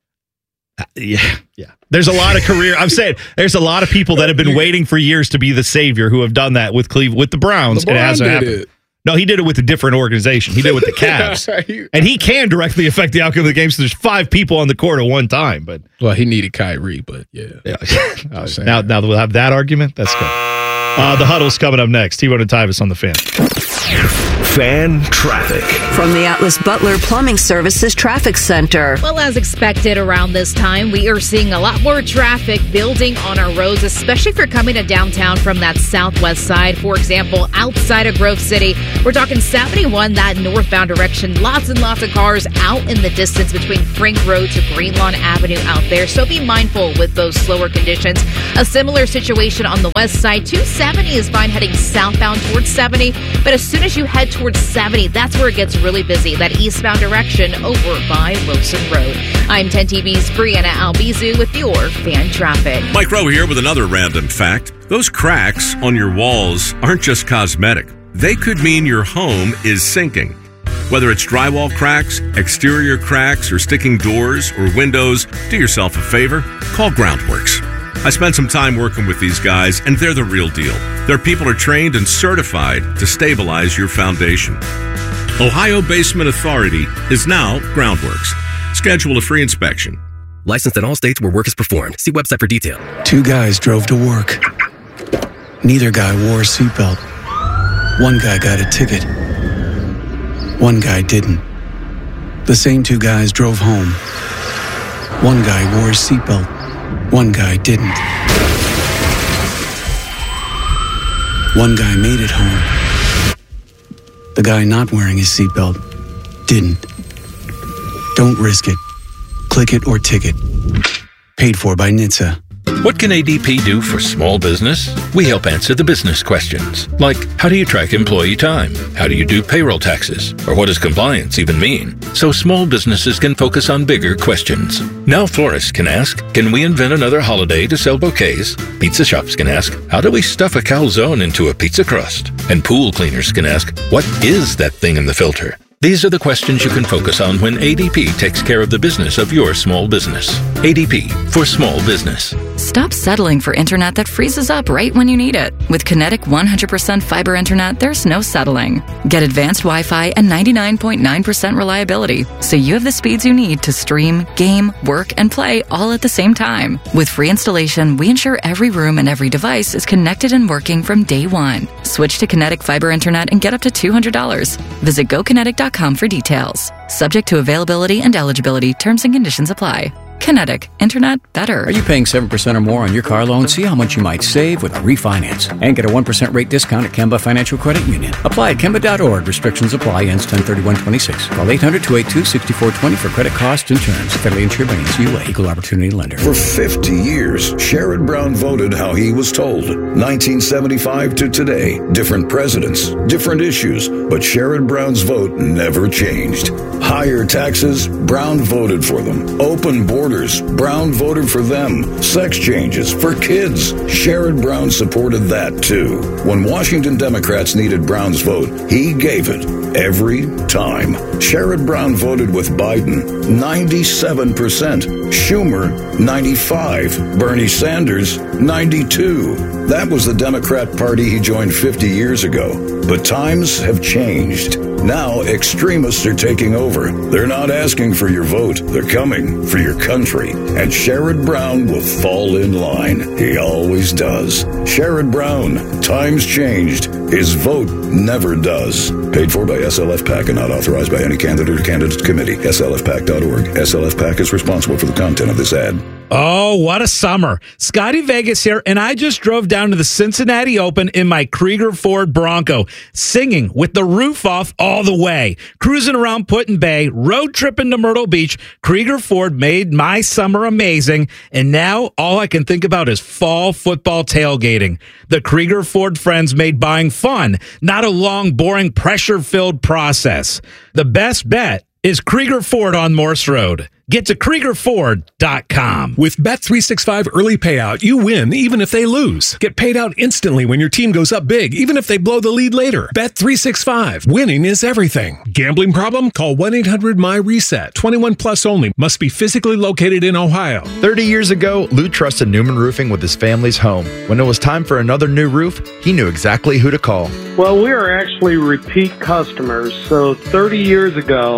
Speaker 2: Yeah. There's a lot of there's a lot of people that have been waiting for years to be the savior who have done that with the Browns.
Speaker 1: LeBron
Speaker 2: and it hasn't happened. No, he did it with a different organization. He did it with the Cavs. And he can directly affect the outcome of the game. So there's 5 people on the court at one time. But
Speaker 1: he needed Kyrie, but yeah.
Speaker 2: Now that we'll have that argument, that's good. The Huddle's coming up next. T-Bone and Tyvis on the Fan.
Speaker 9: Fan Traffic.
Speaker 5: From the Atlas Butler Plumbing Services Traffic Center.
Speaker 6: Well, as expected around this time, we are seeing a lot more traffic building on our roads, especially if you're coming to downtown from that southwest side. For example, outside of Grove City, we're talking 71, that northbound direction. Lots and lots of cars out in the distance between Frank Road to Greenlawn Avenue out there. So be mindful with those slower conditions. A similar situation on the west side. 270 is fine heading southbound towards 70, but as soon as you head towards 70, that's where it gets really busy. That eastbound direction over by Wilson Road. I'm 10 TV's Brianna Albizu with your Fan Traffic.
Speaker 10: Mike Rowe here with another random fact. Those cracks on your walls aren't just cosmetic. They could mean your home is sinking. Whether it's drywall cracks, exterior cracks, or sticking doors or windows, do yourself a favor. Call Groundworks. I spent some time working with these guys, and they're the real deal. Their people are trained and certified to stabilize your foundation. Ohio Basement Authority is now Groundworks. Schedule a free inspection.
Speaker 13: Licensed in all states where work is performed. See website for detail.
Speaker 24: Two guys drove to work. Neither guy wore a seatbelt. One guy got a ticket. One guy didn't. The same two guys drove home. One guy wore a seatbelt. One guy didn't. One guy made it home. The guy not wearing his seatbelt didn't. Don't risk it. Click it or ticket. Paid for by NHTSA.
Speaker 25: What can ADP do for small business? We help answer the business questions, like how do you track employee time? How do you do payroll taxes? Or what does compliance even mean? So small businesses can focus on bigger questions. Now florists can ask, can we invent another holiday to sell bouquets? Pizza shops can ask, how do we stuff a calzone into a pizza crust? And pool cleaners can ask, what is that thing in the filter? These are the questions you can focus on when ADP takes care of the business of your small business. ADP, for small business.
Speaker 26: Stop settling for internet that freezes up right when you need it. With Kinetic 100% fiber internet, there's no settling. Get advanced Wi-Fi and 99.9% reliability, so you have the speeds you need to stream, game, work, and play all at the same time. With free installation, we ensure every room and every device is connected and working from day one. Switch to Kinetic fiber internet and get up to $200. Visit GoKinetic.com for details. Subject to availability and eligibility. Terms and conditions apply. Kinetic. Internet better.
Speaker 27: Are you paying 7% or more on your car loan? See how much you might save with a refinance. And get a 1% rate discount at Kemba Financial Credit Union. Apply at Kemba.org. Restrictions apply. Ends 10/31/26. Call 800-282-6420 for credit costs and terms. Federally insured by NCUA. Equal Opportunity Lender.
Speaker 9: For 50 years, Sherrod Brown voted how he was told. 1975 to today. Different presidents, different issues. But Sherrod Brown's vote never changed. Higher taxes, Brown voted for them. Open borders, Brown voted for them. Sex changes for kids, Sherrod Brown supported that too. When Washington Democrats needed Brown's vote, he gave it every time. Sherrod Brown voted with Biden 97%, Schumer 95%, Bernie Sanders 92%. That was the Democrat Party he joined 50 years ago. But times have changed. Now extremists are taking over. They're not asking for your vote. They're coming for your country. And Sherrod Brown will fall in line. He always does. Sherrod Brown. Times changed. His vote never does. Paid for by SLF PAC and not authorized by any candidate or candidate committee. SLFPAC.org. SLF PAC is responsible for the content of this ad.
Speaker 28: Oh, what a summer. Scotty Vegas here, and I just drove down to the Cincinnati Open in my Krieger Ford Bronco, singing with the roof off all the way, cruising around Put-in Bay, road tripping to Myrtle Beach. Krieger Ford made my summer amazing, and now all I can think about is fall football tailgating. The Krieger Ford friends made buying fun, not a long, boring, pressure-filled process. The best bet is Krieger Ford on Morse Road. Get to KriegerFord.com.
Speaker 29: With Bet365 early payout, you win even if they lose. Get paid out instantly when your team goes up big, even if they blow the lead later. Bet365. Winning is everything. Gambling problem? Call 1-800-MY-RESET. 21 plus only. Must be physically located in Ohio.
Speaker 30: 30 years ago, Lou trusted Newman Roofing with his family's home. When it was time for another new roof, he knew exactly who to call.
Speaker 31: Well, we are actually repeat customers. So 30 years ago,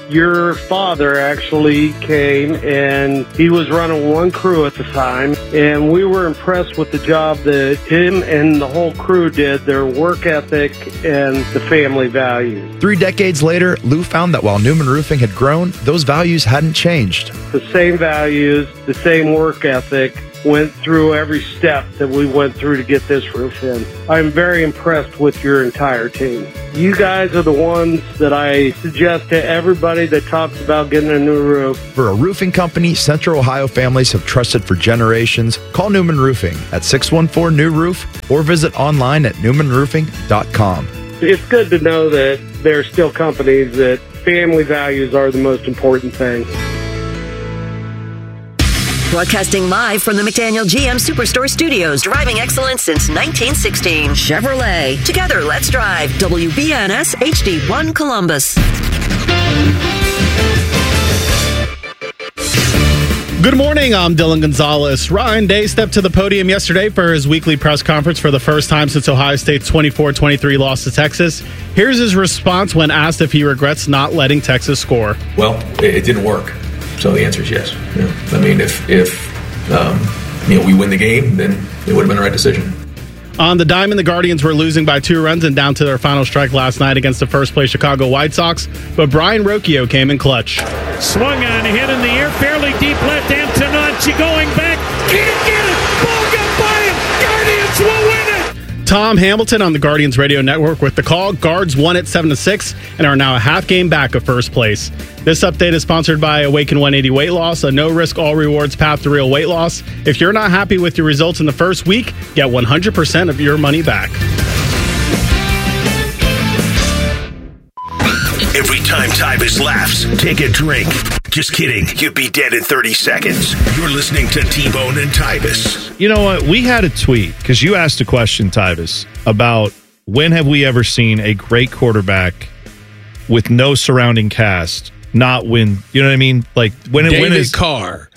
Speaker 11: your father actually came, and he was running one crew at the time, and we were impressed with the job that him and the whole crew did, their work ethic and the family values.
Speaker 30: 3 decades later, Lou found that while Newman Roofing had grown, those values hadn't changed.
Speaker 11: The same values, the same work ethic, went through every step that we went through to get this roof in. I'm very impressed with your entire team. You guys are the ones that I suggest to everybody that talks about getting a new roof.
Speaker 30: For a roofing company Central Ohio families have trusted for generations, call Newman Roofing at 614-NEW-ROOF or visit online at newmanroofing.com.
Speaker 11: It's good to know that there are still companies that family values are the most important thing.
Speaker 5: Broadcasting live from the McDaniel GM Superstore Studios. Driving excellence since 1916. Chevrolet. Together, let's drive. WBNS HD1 Columbus.
Speaker 3: Good morning, I'm Dylan Gonzalez. Ryan Day stepped to the podium yesterday for his weekly press conference for the first time since Ohio State's 24-23 loss to Texas. Here's his response when asked if he regrets not letting Texas score.
Speaker 12: Well, it didn't work. So the answer is yes. I mean, if we win the game, then it would have been the right decision.
Speaker 3: On the diamond, the Guardians were losing by 2 runs and down to their final strike last night against the first-place Chicago White Sox, but Brian Rocchio came in clutch.
Speaker 14: Swung on, hit in the air, fairly deep left. Antonacci going back. Can't get it. Ball got by him. Guardians will win it.
Speaker 3: Tom Hamilton on the Guardians radio network with the call. Guards won it 7-6 and are now a half game back of first place. This update is sponsored by Awaken 180 Weight Loss, a no-risk, all-rewards path to real weight loss. If you're not happy with your results in the first week, get 100% of your money back.
Speaker 9: Every time Tyvus laughs, take a drink. Just kidding. You'd be dead in 30 seconds. You're listening to T-Bone and Tyvus.
Speaker 2: You know what? We had a tweet, because you asked a question, Tyvus, about when have we ever seen a great quarterback with no surrounding cast not win? You know what I mean? Like, when is
Speaker 1: Carr.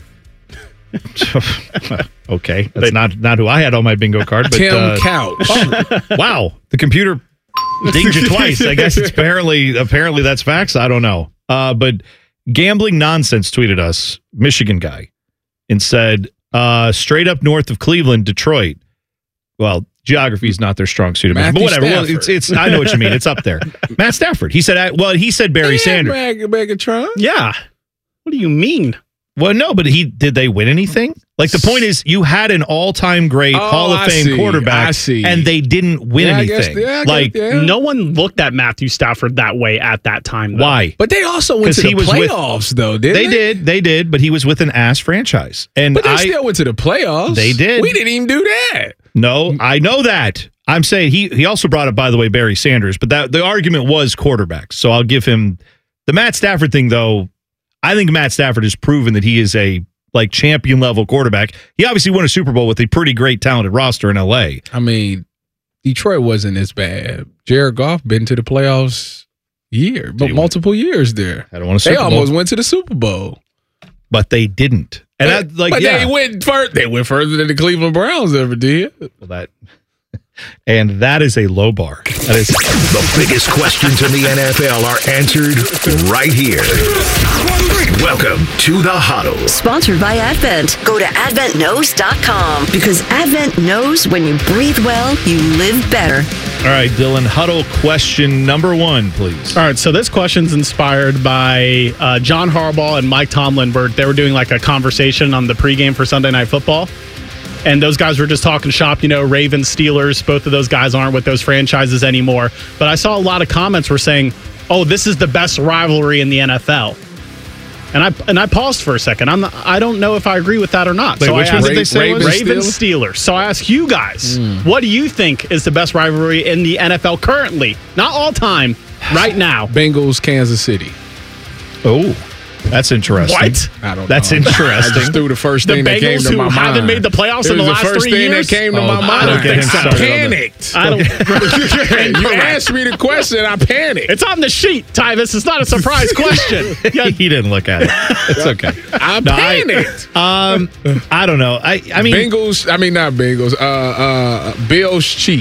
Speaker 2: Okay. That's not who I had on my bingo card. But,
Speaker 1: Tim Couch.
Speaker 2: Wow. The computer dinged you twice. I guess it's apparently that's facts. I don't know. But Gambling Nonsense tweeted us, Michigan guy, and said, straight up north of Cleveland, Detroit. Well, geography is not their strong suit, but whatever. Well, it's I know what you mean. It's up there. Matt Stafford. He said Barry Sanders.
Speaker 1: Megatron.
Speaker 3: Yeah. What do you mean?
Speaker 2: Well, no, but did they win anything? Like, the point is, you had an all-time great Hall of Fame quarterback, and they didn't win anything.
Speaker 3: No one looked at Matthew Stafford that way at that time. Though.
Speaker 2: Why?
Speaker 1: But they also went to the playoffs, though, didn't they?
Speaker 2: They did, but he was with an ass franchise.
Speaker 1: But they still went to the playoffs.
Speaker 2: They did.
Speaker 1: We didn't even do that.
Speaker 2: No, I know that. I'm saying he also brought up, by the way, Barry Sanders, but the argument was quarterbacks. So I'll give him the Matt Stafford thing, though. I think Matt Stafford has proven that he is a champion level quarterback. He obviously won a Super Bowl with a pretty great talented roster in LA.
Speaker 1: I mean, Detroit wasn't as bad. Jared Goff been to the playoffs multiple years there.
Speaker 2: I don't want to. They
Speaker 1: almost went to the Super Bowl,
Speaker 2: but they didn't. And
Speaker 1: they went further. They went further than the Cleveland Browns ever did.
Speaker 2: Well, that is a low bar. That is
Speaker 9: the biggest questions in the NFL are answered right here. Welcome to the Huddle.
Speaker 5: Sponsored by Advent. Go to adventknows.com because Advent knows when you breathe well, you live better.
Speaker 2: All right, Dylan, Huddle question number 1, please.
Speaker 3: All right, so this question's inspired by John Harbaugh and Mike Tomlin. They were doing like a conversation on the pregame for Sunday Night Football. And those guys were just talking shop, Ravens, Steelers. Both of those guys aren't with those franchises anymore. But I saw a lot of comments were saying, "Oh, this is the best rivalry in the NFL." And I paused for a second. I don't know if I agree with that or not.
Speaker 2: Wait, which one did they say?
Speaker 3: Ravens, Steelers. So I ask you guys, what do you think is the best rivalry in the NFL currently? Not all time, right now.
Speaker 1: Bengals, Kansas City.
Speaker 2: Oh. That's interesting.
Speaker 3: What?
Speaker 1: I don't know.
Speaker 2: That's interesting.
Speaker 1: I just threw the first thing that came to my mind.
Speaker 3: The Bengals who haven't made the playoffs in the last 3 years?
Speaker 1: It was the first thing that came to my mind. I panicked. You asked me the question, I panicked.
Speaker 3: It's on the sheet, Tyvus. It's not a surprise question.
Speaker 2: He didn't look at it. It's okay.
Speaker 1: I panicked.
Speaker 2: I don't know. I mean...
Speaker 1: Bengals, not Bengals. Bills, Chiefs.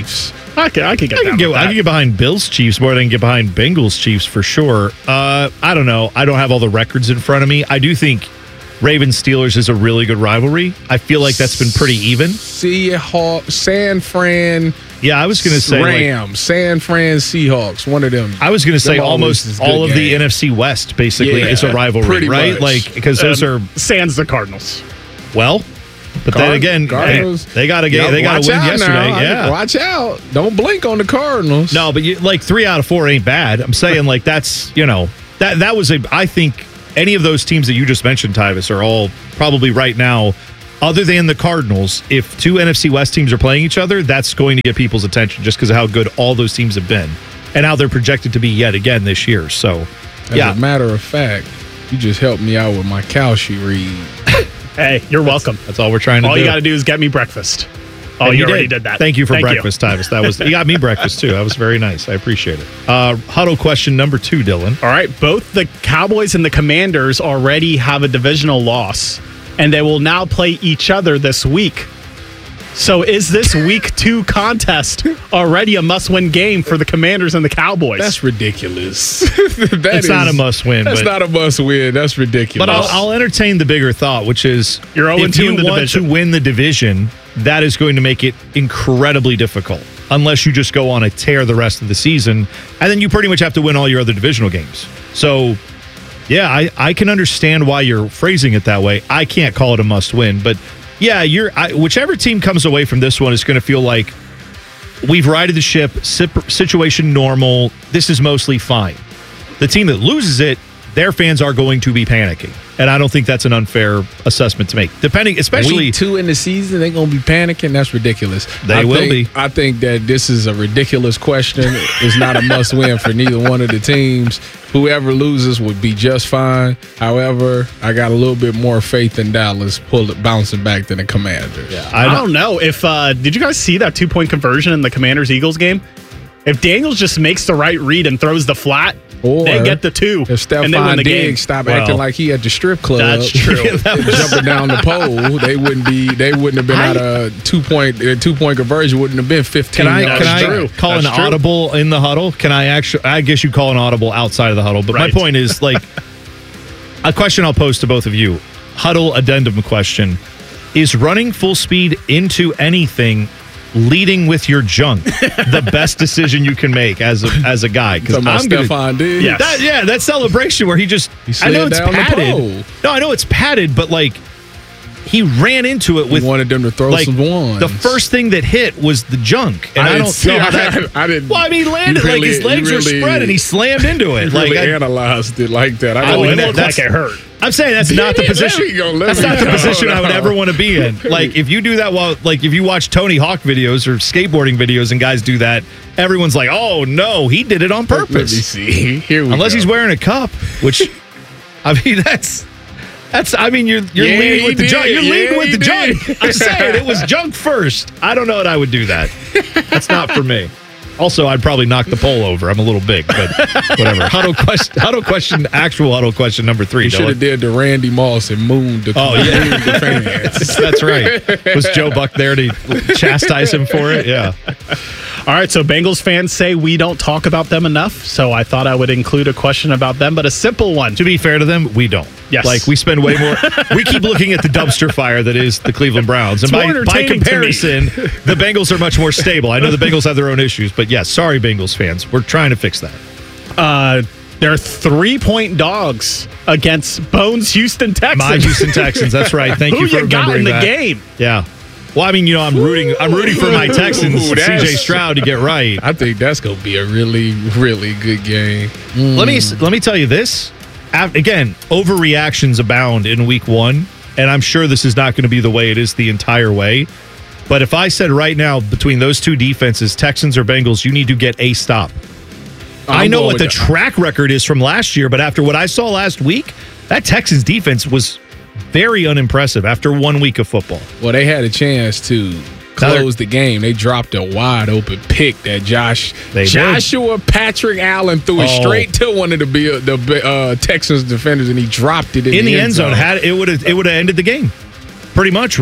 Speaker 3: I could
Speaker 2: get behind Bills Chiefs more than I can get behind Bengals Chiefs for sure. I don't know. I don't have all the records in front of me. I do think Ravens Steelers is a really good rivalry. I feel like that's been pretty even.
Speaker 1: Seahawks, San Fran.
Speaker 2: Yeah, I was going to say
Speaker 1: Rams, San Fran Seahawks. One of them.
Speaker 2: I was going to say almost all of the NFC West basically is a rivalry, right?
Speaker 1: Much.
Speaker 2: Like because those are
Speaker 3: sans the Cardinals.
Speaker 2: Well, but then again, they got to win yesterday. Yeah,
Speaker 1: watch out! Don't blink on the Cardinals.
Speaker 2: No, but 3 out of 4 ain't bad. I'm saying like that's that was I think any of those teams that you just mentioned, Tyvis, are all probably right now. Other than the Cardinals, if 2 NFC West teams are playing each other, that's going to get people's attention just because of how good all those teams have been and how they're projected to be yet again this year. So,
Speaker 1: as a matter of fact, you just helped me out with my Kalshi read.
Speaker 3: Hey, you're welcome.
Speaker 2: That's all we're trying to do.
Speaker 3: All you got to do is get me breakfast. Oh, you already did that.
Speaker 2: Thank you for breakfast, Tyvis. That was you got me breakfast too. That was very nice. I appreciate it. Huddle question number 2, Dylan.
Speaker 3: All right, both the Cowboys and the Commanders already have a divisional loss, and they will now play each other this week. So is this week 2 contest already a must-win game for the Commanders and the Cowboys?
Speaker 1: That's ridiculous.
Speaker 2: It's not a must-win.
Speaker 1: That's not a must-win. That's ridiculous.
Speaker 2: But I'll entertain the bigger thought, which is
Speaker 3: you're 0-2
Speaker 2: if you
Speaker 3: in the
Speaker 2: want
Speaker 3: division.
Speaker 2: to win the division, that is going to make it incredibly difficult unless you just go on a tear the rest of the season, and then you pretty much have to win all your other divisional games. So, yeah, I can understand why you're phrasing it that way. I can't call it a must-win, but yeah, whichever team comes away from this one is going to feel like we've righted the ship, situation normal, this is mostly fine. The team that loses it, their fans are going to be panicking. And I don't think that's an unfair assessment to make. Depending, especially
Speaker 1: week 2 in the season, they're going to be panicking. That's ridiculous.
Speaker 2: They will be.
Speaker 1: I think that this is a ridiculous question. It's not a must-win for neither one of the teams. Whoever loses would be just fine. However, I got a little bit more faith in Dallas bouncing back than the Commanders.
Speaker 3: Yeah, I don't know if did you guys see that 2-point conversion in the Commanders-Eagles game? If Daniels just makes the right read and throws the flat, they get the 2.
Speaker 1: If Stephon Diggs stopped acting like he at the strip club,
Speaker 3: that's true.
Speaker 1: Jumping down the pole, they wouldn't have been at a 2-point conversion. Wouldn't have been 15.
Speaker 2: Can I call an audible in the huddle? Can I actually? I guess you call an audible outside of the huddle. But my point is, like, a question I'll pose to both of you: huddle addendum question: is running full speed into anything, leading with your junk, the best decision you can make as a guy? Because I'm
Speaker 1: Stephon Diggs.
Speaker 2: Yes. That celebration where he I know it's padded. No, I know it's padded, but like he ran into it with.
Speaker 1: He wanted them to throw some ones.
Speaker 2: The first thing that hit was the junk, and I don't know how that.
Speaker 1: I didn't.
Speaker 2: Well, I mean, he landed like his legs were spread, and he slammed into it.
Speaker 1: He analyzed it like that.
Speaker 3: It looked like it hurt.
Speaker 2: I'm saying that's not the position. That's not the position I would ever want to be in. Like if you do that if you watch Tony Hawk videos or skateboarding videos and guys do that, everyone's like, "Oh no, he did it on purpose."
Speaker 1: Let me see. Here we
Speaker 2: Unless he's wearing a cup, which I mean that's. I mean, you're leading with the junk. You're leading with the junk. I'm saying it was junk first. I don't know that I would do that. That's not for me. Also, I'd probably knock the pole over. I'm a little big, but whatever. Actual huddle question number 3.
Speaker 1: You should have did the Randy Moss and mooned the fans.
Speaker 2: That's right. Was Joe Buck there to chastise him for it? Yeah.
Speaker 3: All right, so Bengals fans say we don't talk about them enough, so I thought I would include a question about them, but a simple one.
Speaker 2: To be fair to them, we don't.
Speaker 3: Yes.
Speaker 2: Like, we spend way more. We keep looking at the dumpster fire that is the Cleveland Browns. And by comparison, the Bengals are much more stable. I know the Bengals have their own issues, but yes, sorry, Bengals fans. We're trying to fix that.
Speaker 3: They're 3-point dogs against Bones Houston Texans.
Speaker 2: My Houston Texans, that's right. Thank you for remembering that.
Speaker 3: Who you got in the game?
Speaker 2: Yeah. Well, I mean, I'm rooting for my Texans, CJ Stroud, to get right.
Speaker 1: I think that's going to be a really, really good game.
Speaker 2: Let me tell you this. Again, overreactions abound in week 1, and I'm sure this is not going to be the way it is the entire way. But if I said right now, between those two defenses, Texans or Bengals, you need to get a stop. I know what the track record is from last year, but after what I saw last week, that Texans defense was very unimpressive after 1 week of football.
Speaker 1: Well, they had a chance to close the game. They dropped a wide open pick that Joshua Patrick Allen threw it straight to one of the Texans defenders, and he dropped it in the end zone.
Speaker 2: It would have ended the game, pretty much, right?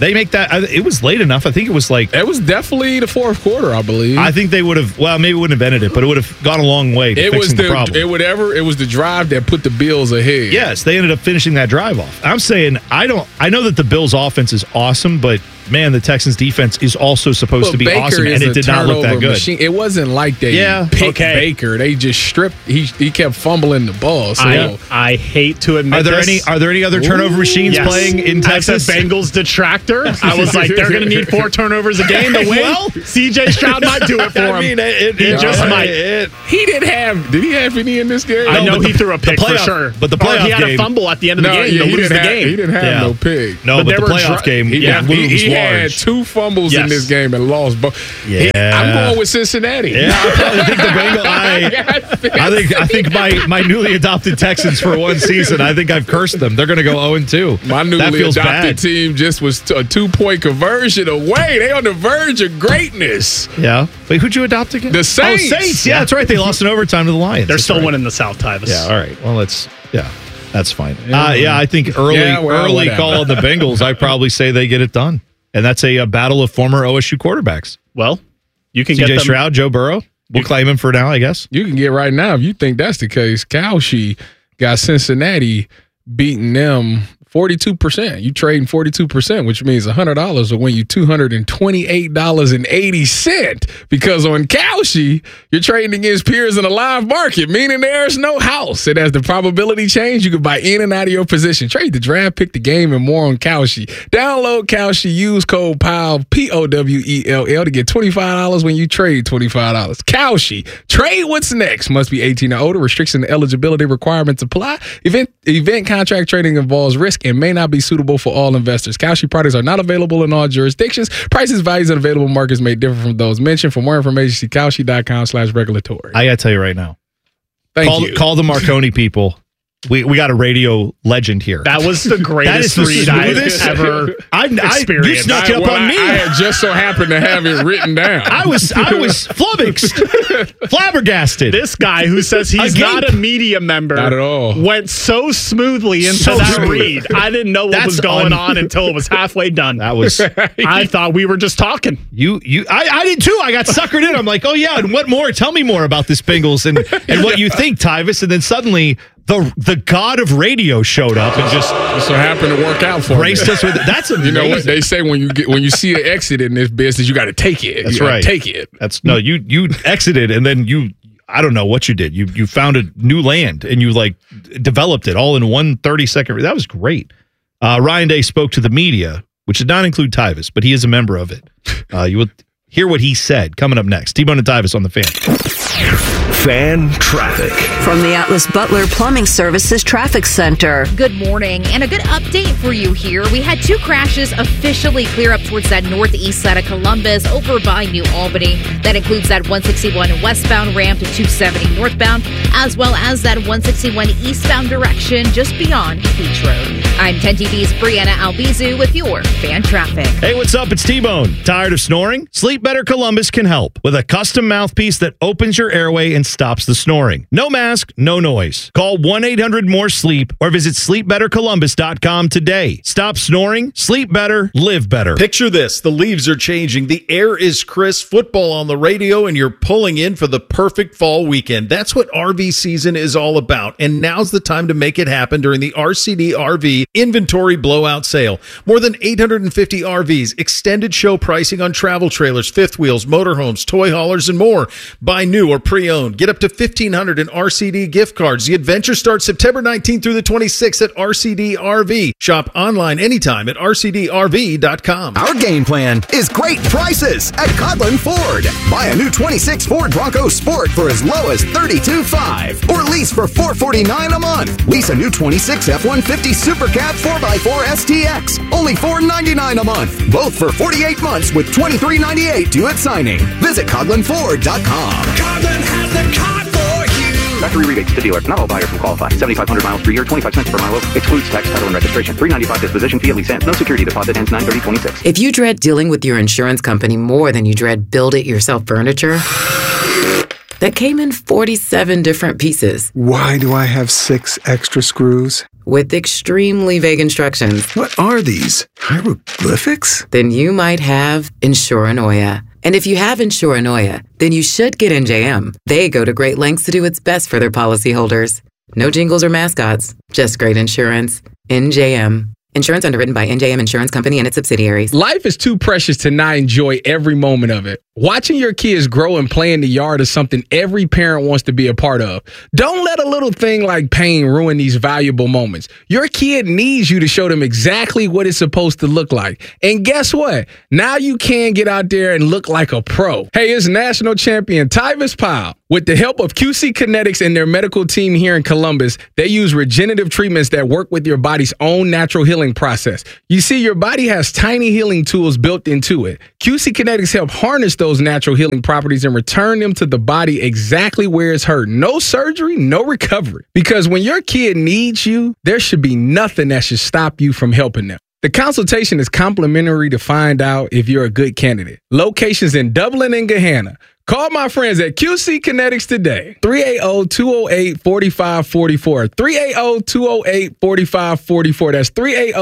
Speaker 2: They make that. It was late enough. I think it was
Speaker 1: definitely the fourth quarter, I believe.
Speaker 2: I think they would have. Well, maybe wouldn't have ended it, but it would have gone a long way to fixing the problem.
Speaker 1: It was the drive that put the Bills ahead.
Speaker 2: Yes, they ended up finishing that drive off. I'm saying I know that the Bills' offense is awesome, but man, the Texans' defense is also supposed to be
Speaker 1: Baker
Speaker 2: awesome, and it did not look that good.
Speaker 1: Machine. It wasn't like they picked Baker. They just stripped. He kept fumbling the ball. So
Speaker 3: I hate to admit
Speaker 2: Are there any other turnover machines playing in Texas?
Speaker 3: I said Bengals detractor. I was like, they're going to need 4 turnovers a game to win.
Speaker 2: Well,
Speaker 3: CJ Stroud might do it for him. He just might.
Speaker 1: He didn't have. Did he have any in this game?
Speaker 3: I know he threw a pick for sure.
Speaker 2: But the playoff
Speaker 3: he had a fumble at the end of the game to lose the game.
Speaker 1: He didn't have no pick.
Speaker 2: No, but the playoff game,
Speaker 1: he had 2 fumbles in this game and lost. But I'm going with Cincinnati.
Speaker 2: Yeah, I think the Bengals. I think my newly adopted Texans for one season. I think I've cursed them. They're going to go 0-2.
Speaker 1: My newly adopted team just was a 2-point conversion away. They on the verge of greatness.
Speaker 2: Yeah. Wait, who'd you adopt again?
Speaker 1: The Saints.
Speaker 2: Oh, Saints. Yeah, that's right. They lost in overtime to the Lions.
Speaker 3: They're still winning the South, Tyvis.
Speaker 2: Yeah. All right. Well, that's fine. I think early call on the Bengals. I probably say they get it done. And that's a battle of former OSU quarterbacks.
Speaker 3: Well, you can
Speaker 2: CJ
Speaker 3: get
Speaker 2: Stroud, Joe Burrow. We'll claim him for now, I guess.
Speaker 1: You can get right now if you think that's the case. Cowshe got Cincinnati beating them 42%. You trading 42%, which means $100 will win you $228.80. Because on Cowshe, you're trading against peers in a live market, meaning there's no house. And as the probability change, you can buy in and out of your position. Trade the draft, pick the game, and more on Cowshe. Download Cowshe, use code POWELL, POWELL, to get $25 when you trade $25. Cowshe, trade what's next. Must be 18 or older. Restrictions and eligibility requirements apply. Event contract trading involves risk and may not be suitable for all investors. Cowshe products are not available in all jurisdictions. Prices, values, and available markets may differ from those mentioned. For more information, see Cowshe.com/regulatory.
Speaker 2: I got to tell you right now.
Speaker 1: Call
Speaker 2: the Marconi people. We got a radio legend here.
Speaker 3: That was the greatest read I've ever experienced.
Speaker 2: You snuck it up on me.
Speaker 1: I had just so happened to have it written down.
Speaker 2: I was flummoxed, flabbergasted.
Speaker 3: This guy who says he's not a media member,
Speaker 1: not at all,
Speaker 3: went so smoothly into that read. I didn't know what was going on until it was halfway done.
Speaker 2: That was.
Speaker 3: I thought we were just talking.
Speaker 2: I did too. I got suckered in. I'm like, oh yeah, and what more? Tell me more about this Bengals and what you think, Tyvis. And then suddenly the god of radio showed up and just
Speaker 1: so happened to work out for
Speaker 2: graced us with it. That's amazing.
Speaker 1: You know what they say when you see an exit in this business, you got to take it.
Speaker 2: That's right.
Speaker 1: Take it.
Speaker 2: You exited and then I don't know what you did. You found a new land and you developed it all in 1 30-second. That was great. Ryan Day spoke to the media, which did not include Tyvis, but he is a member of it. You will hear what he said coming up next. T-Bone and Tyvis on the Fan.
Speaker 9: Fan traffic.
Speaker 5: From the Atlas Butler Plumbing Services Traffic Center.
Speaker 6: Good morning, and a good update for you here. We had 2 crashes officially clear up towards that northeast side of Columbus over by New Albany. That includes that 161 westbound ramp to 270 northbound, as well as that 161 eastbound direction just beyond Beach Road. I'm 10 TV's Brianna Albizu with your Fan Traffic.
Speaker 2: Hey, what's up? It's T-Bone. Tired of snoring? Sleep Better Columbus can help with a custom mouthpiece that opens your airway and stops the snoring. No mask, no noise. Call 1-800-MORE-SLEEP or visit sleepbettercolumbus.com today. Stop snoring, sleep better, live better.
Speaker 4: Picture this. The leaves are changing. The air is crisp, football on the radio, and you're pulling in for the perfect fall weekend. That's what RV season is all about. And now's the time to make it happen during the RCD RV Inventory Blowout Sale. More than 850 RVs, extended show pricing on travel trailers, fifth wheels, motorhomes, toy haulers, and more. Buy new or pre-owned. Get up to $1,500 in RCD gift cards. The adventure starts September 19th through the 26th at RCD RV. Shop online anytime at rcdrv.com.
Speaker 15: Our game plan is great prices at Coghlan Ford. Buy a new 26 Ford Bronco Sport for as low as $32,500 or lease for $449 a month. Lease a new 26 F-150 Super Cab 4x4 STX, only $499 a month. Both for 48 months with $23.98 due at signing. Visit CoghlanFord.com.
Speaker 9: Coghlan has the car for you.
Speaker 16: Factory rebates to dealer. Not all buyers will qualify. 7,500 miles per year, 25 cents per mile. Excludes tax, title, and registration. $395 disposition fee at lease ends. No security deposit ends 9/30/26.
Speaker 17: If you dread dealing with your insurance company more than you dread build-it-yourself furniture that came in 47 different pieces.
Speaker 18: Why do I have 6 extra screws?
Speaker 17: with extremely vague instructions.
Speaker 24: What are these? Hieroglyphics?
Speaker 17: Then you might have Insuranoia. And if you have Insuranoia, then you should get NJM. They go to great lengths to do what's best for their policyholders. No jingles or mascots, just great insurance. NJM. Insurance underwritten by NJM Insurance Company and its subsidiaries.
Speaker 1: Life is too precious to not enjoy every moment of it. Watching your kids grow and play in the yard is something every parent wants to be a part of. Don't let a little thing like pain ruin these valuable moments. Your kid needs you to show them exactly what it's supposed to look like. And guess what? Now you can get out there and look like a pro. Hey, it's national champion Tyvis Powell. With the help of QC Kinetics and their medical team here in Columbus, they use regenerative treatments that work with your body's own natural healing process. You see, your body has tiny healing tools built into it. QC Kinetics help harness those natural healing properties and return them to the body exactly where it's hurt. No surgery, no recovery. Because when your kid needs you, there should be nothing that should stop you from helping them. The consultation is complimentary to find out if you're a good candidate. Locations in Dublin and Gahanna. Call my friends at QC Kinetics today. 380-208-4544. 380-208-4544. That's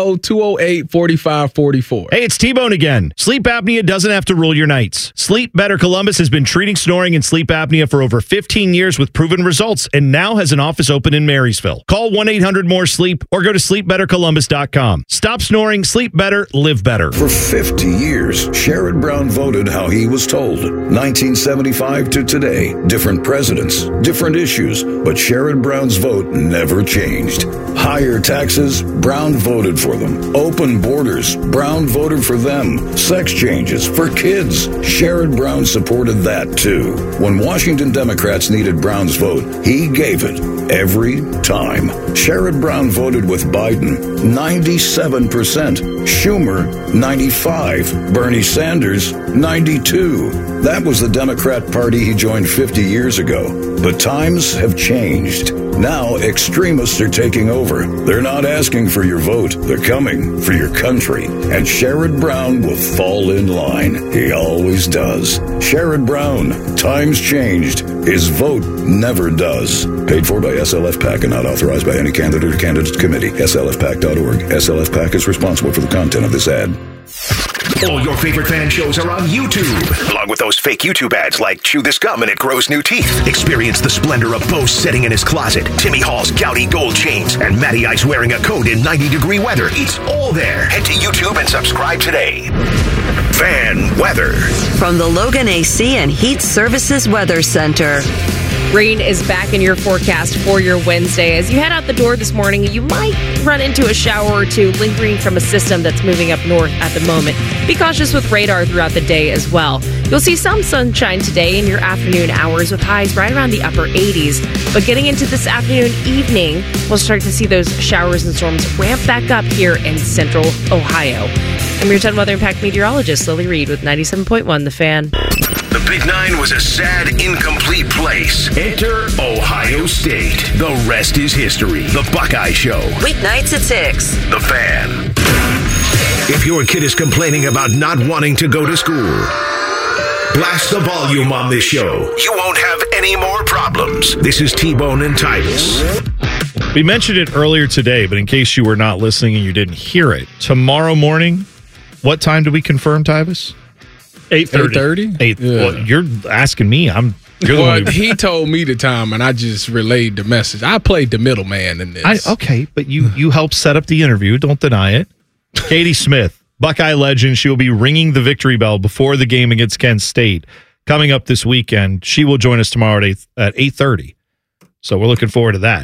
Speaker 1: 380-208-4544.
Speaker 2: Hey, it's T-Bone again. Sleep apnea doesn't have to rule your nights. Sleep Better Columbus has been treating snoring and sleep apnea for over 15 years with proven results and now has an office open in Marysville. Call 1-800-MORE-SLEEP or go to sleepbettercolumbus.com. Stop snoring, sleep better, live better.
Speaker 7: For 50 years, Sherrod Brown voted how he was told. 1975 to today, different presidents, different issues, but Sherrod Brown's vote never changed. Higher taxes, Brown voted for them. Open borders, Brown voted for them. Sex changes for kids, Sherrod Brown supported that too. When Washington Democrats needed Brown's vote, he gave it every time. Sherrod Brown voted with Biden, 97%. Schumer, 95%. Bernie Sanders, 92%. That was the Democrat Party he joined 50 years ago. But times have changed. Now extremists are taking over. They're not asking for your vote. They're coming for your country. And Sherrod Brown will fall in line. He always does. Sherrod Brown. Times changed. His vote never does. Paid for by SLF PAC and not authorized by any candidate or candidates committee. SLFPAC.org. SLF PAC is responsible for the content of this ad.
Speaker 9: All your favorite fan shows are on YouTube, along with those fake YouTube ads like Chew This Gum and It Grows New Teeth. Experience the splendor of Bo sitting in his closet, Timmy Hall's gouty gold chains, and Matty Ice wearing a coat in 90-degree weather. It's all there. Head to YouTube and subscribe today. Fan weather.
Speaker 5: From the Logan AC and Heat Services Weather Center.
Speaker 8: Rain is back in your forecast for your Wednesday. As you head out the door this morning, you might run into a shower or two lingering from a system that's moving up north at the moment. Be cautious with radar throughout the day as well. You'll see some sunshine today in your afternoon hours with highs right around the upper 80s. But getting into this afternoon, evening, we'll start to see those showers and storms ramp back up here in central Ohio. I'm your 10 Weather Impact meteorologist, Lily Reed, with 97.1 The Fan.
Speaker 9: The Big Nine was a sad, incomplete place. Enter Ohio State. The rest is history. The Buckeye Show.
Speaker 5: Weeknights at 6.
Speaker 9: The Fan. If your kid is complaining about not wanting to go to school, blast the volume on this show. You won't have any more problems. This is T-Bone and Titus.
Speaker 2: We mentioned it earlier today, but in case you were not listening and you didn't hear it, tomorrow morning, what time do we confirm, Tyvis?
Speaker 3: 8:30.
Speaker 2: 8. Yeah. Well, you're asking me.
Speaker 1: He told me the time, and I just relayed the message. I played the middleman in this.
Speaker 2: Okay, but you helped set up the interview. Don't deny it. Katie Smith, Buckeye legend. She will be ringing the victory bell before the game against Kent State coming up this weekend. She will join us tomorrow at 8:30. So we're looking forward to that.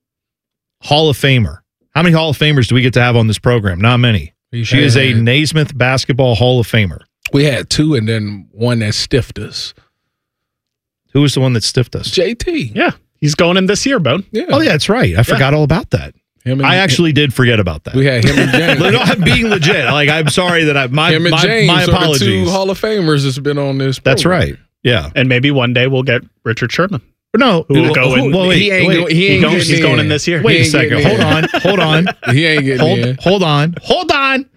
Speaker 2: Hall of Famer. How many Hall of Famers do we get to have on this program? Not many. She is a Naismith basketball Hall of Famer.
Speaker 1: We had two and then one that stiffed us.
Speaker 2: Who was the one that stiffed us?
Speaker 1: JT.
Speaker 3: Yeah. He's going in this year, Bone.
Speaker 1: Yeah.
Speaker 2: Oh, yeah, that's right. I forgot all about that. I actually did forget about that.
Speaker 1: We had him and James.
Speaker 2: No, I'm being legit. I'm sorry that my
Speaker 1: James
Speaker 2: my apologies.
Speaker 1: Are the two Hall of Famers that's been on this program.
Speaker 2: That's right. Yeah.
Speaker 3: And maybe one day we'll get Richard Sherman.
Speaker 2: No,
Speaker 3: who will go in.
Speaker 2: Well,
Speaker 1: he ain't
Speaker 3: he's going in this year.
Speaker 2: Wait a second. Hold on.
Speaker 1: He ain't getting in.
Speaker 2: Hold on.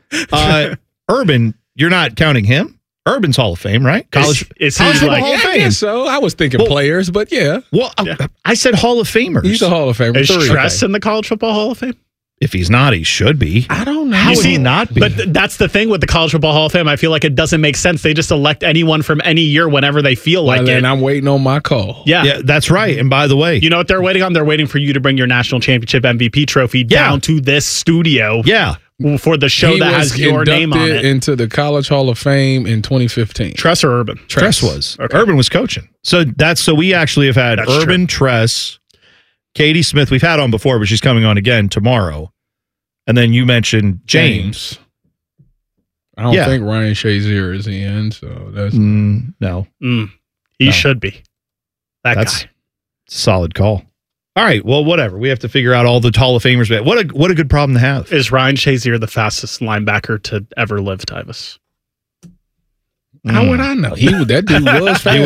Speaker 2: Urban, you're not counting him? Urban's Hall of Fame, right?
Speaker 3: College
Speaker 2: Hall of Fame.
Speaker 1: I guess so. I was thinking players, but yeah.
Speaker 2: Well, I said Hall of Famer.
Speaker 1: He's a Hall of Famer.
Speaker 3: Is Tress in the College Football Hall of Fame?
Speaker 2: If he's not, he should be.
Speaker 1: I don't know.
Speaker 2: How would he not be?
Speaker 3: But that's the thing with the College Football Hall of Fame. I feel like it doesn't make sense. They just elect anyone from any year whenever they feel like it.
Speaker 1: And I'm waiting on my call.
Speaker 3: Yeah,
Speaker 2: that's right. And by the way,
Speaker 3: you know what they're waiting on? They're waiting for you to bring your national championship MVP trophy down to this studio.
Speaker 2: Yeah.
Speaker 3: For the show that has your name on it.
Speaker 1: Into the College Hall of Fame in 2015.
Speaker 3: Tress or Urban?
Speaker 2: Tress was. Okay. Urban was coaching. So we actually have had Urban, Tress, Katie Smith. We've had on before, but she's coming on again tomorrow. And then you mentioned James.
Speaker 1: I don't think Ryan Shazier is in, so that's
Speaker 2: no.
Speaker 3: He should be. That's
Speaker 2: guy. Solid call. All right, well, whatever. We have to figure out all the Hall of Famers. What a good problem to have.
Speaker 3: Is Ryan Shazier the fastest linebacker to ever live, Tyvis?
Speaker 1: How would I know? That dude was fast.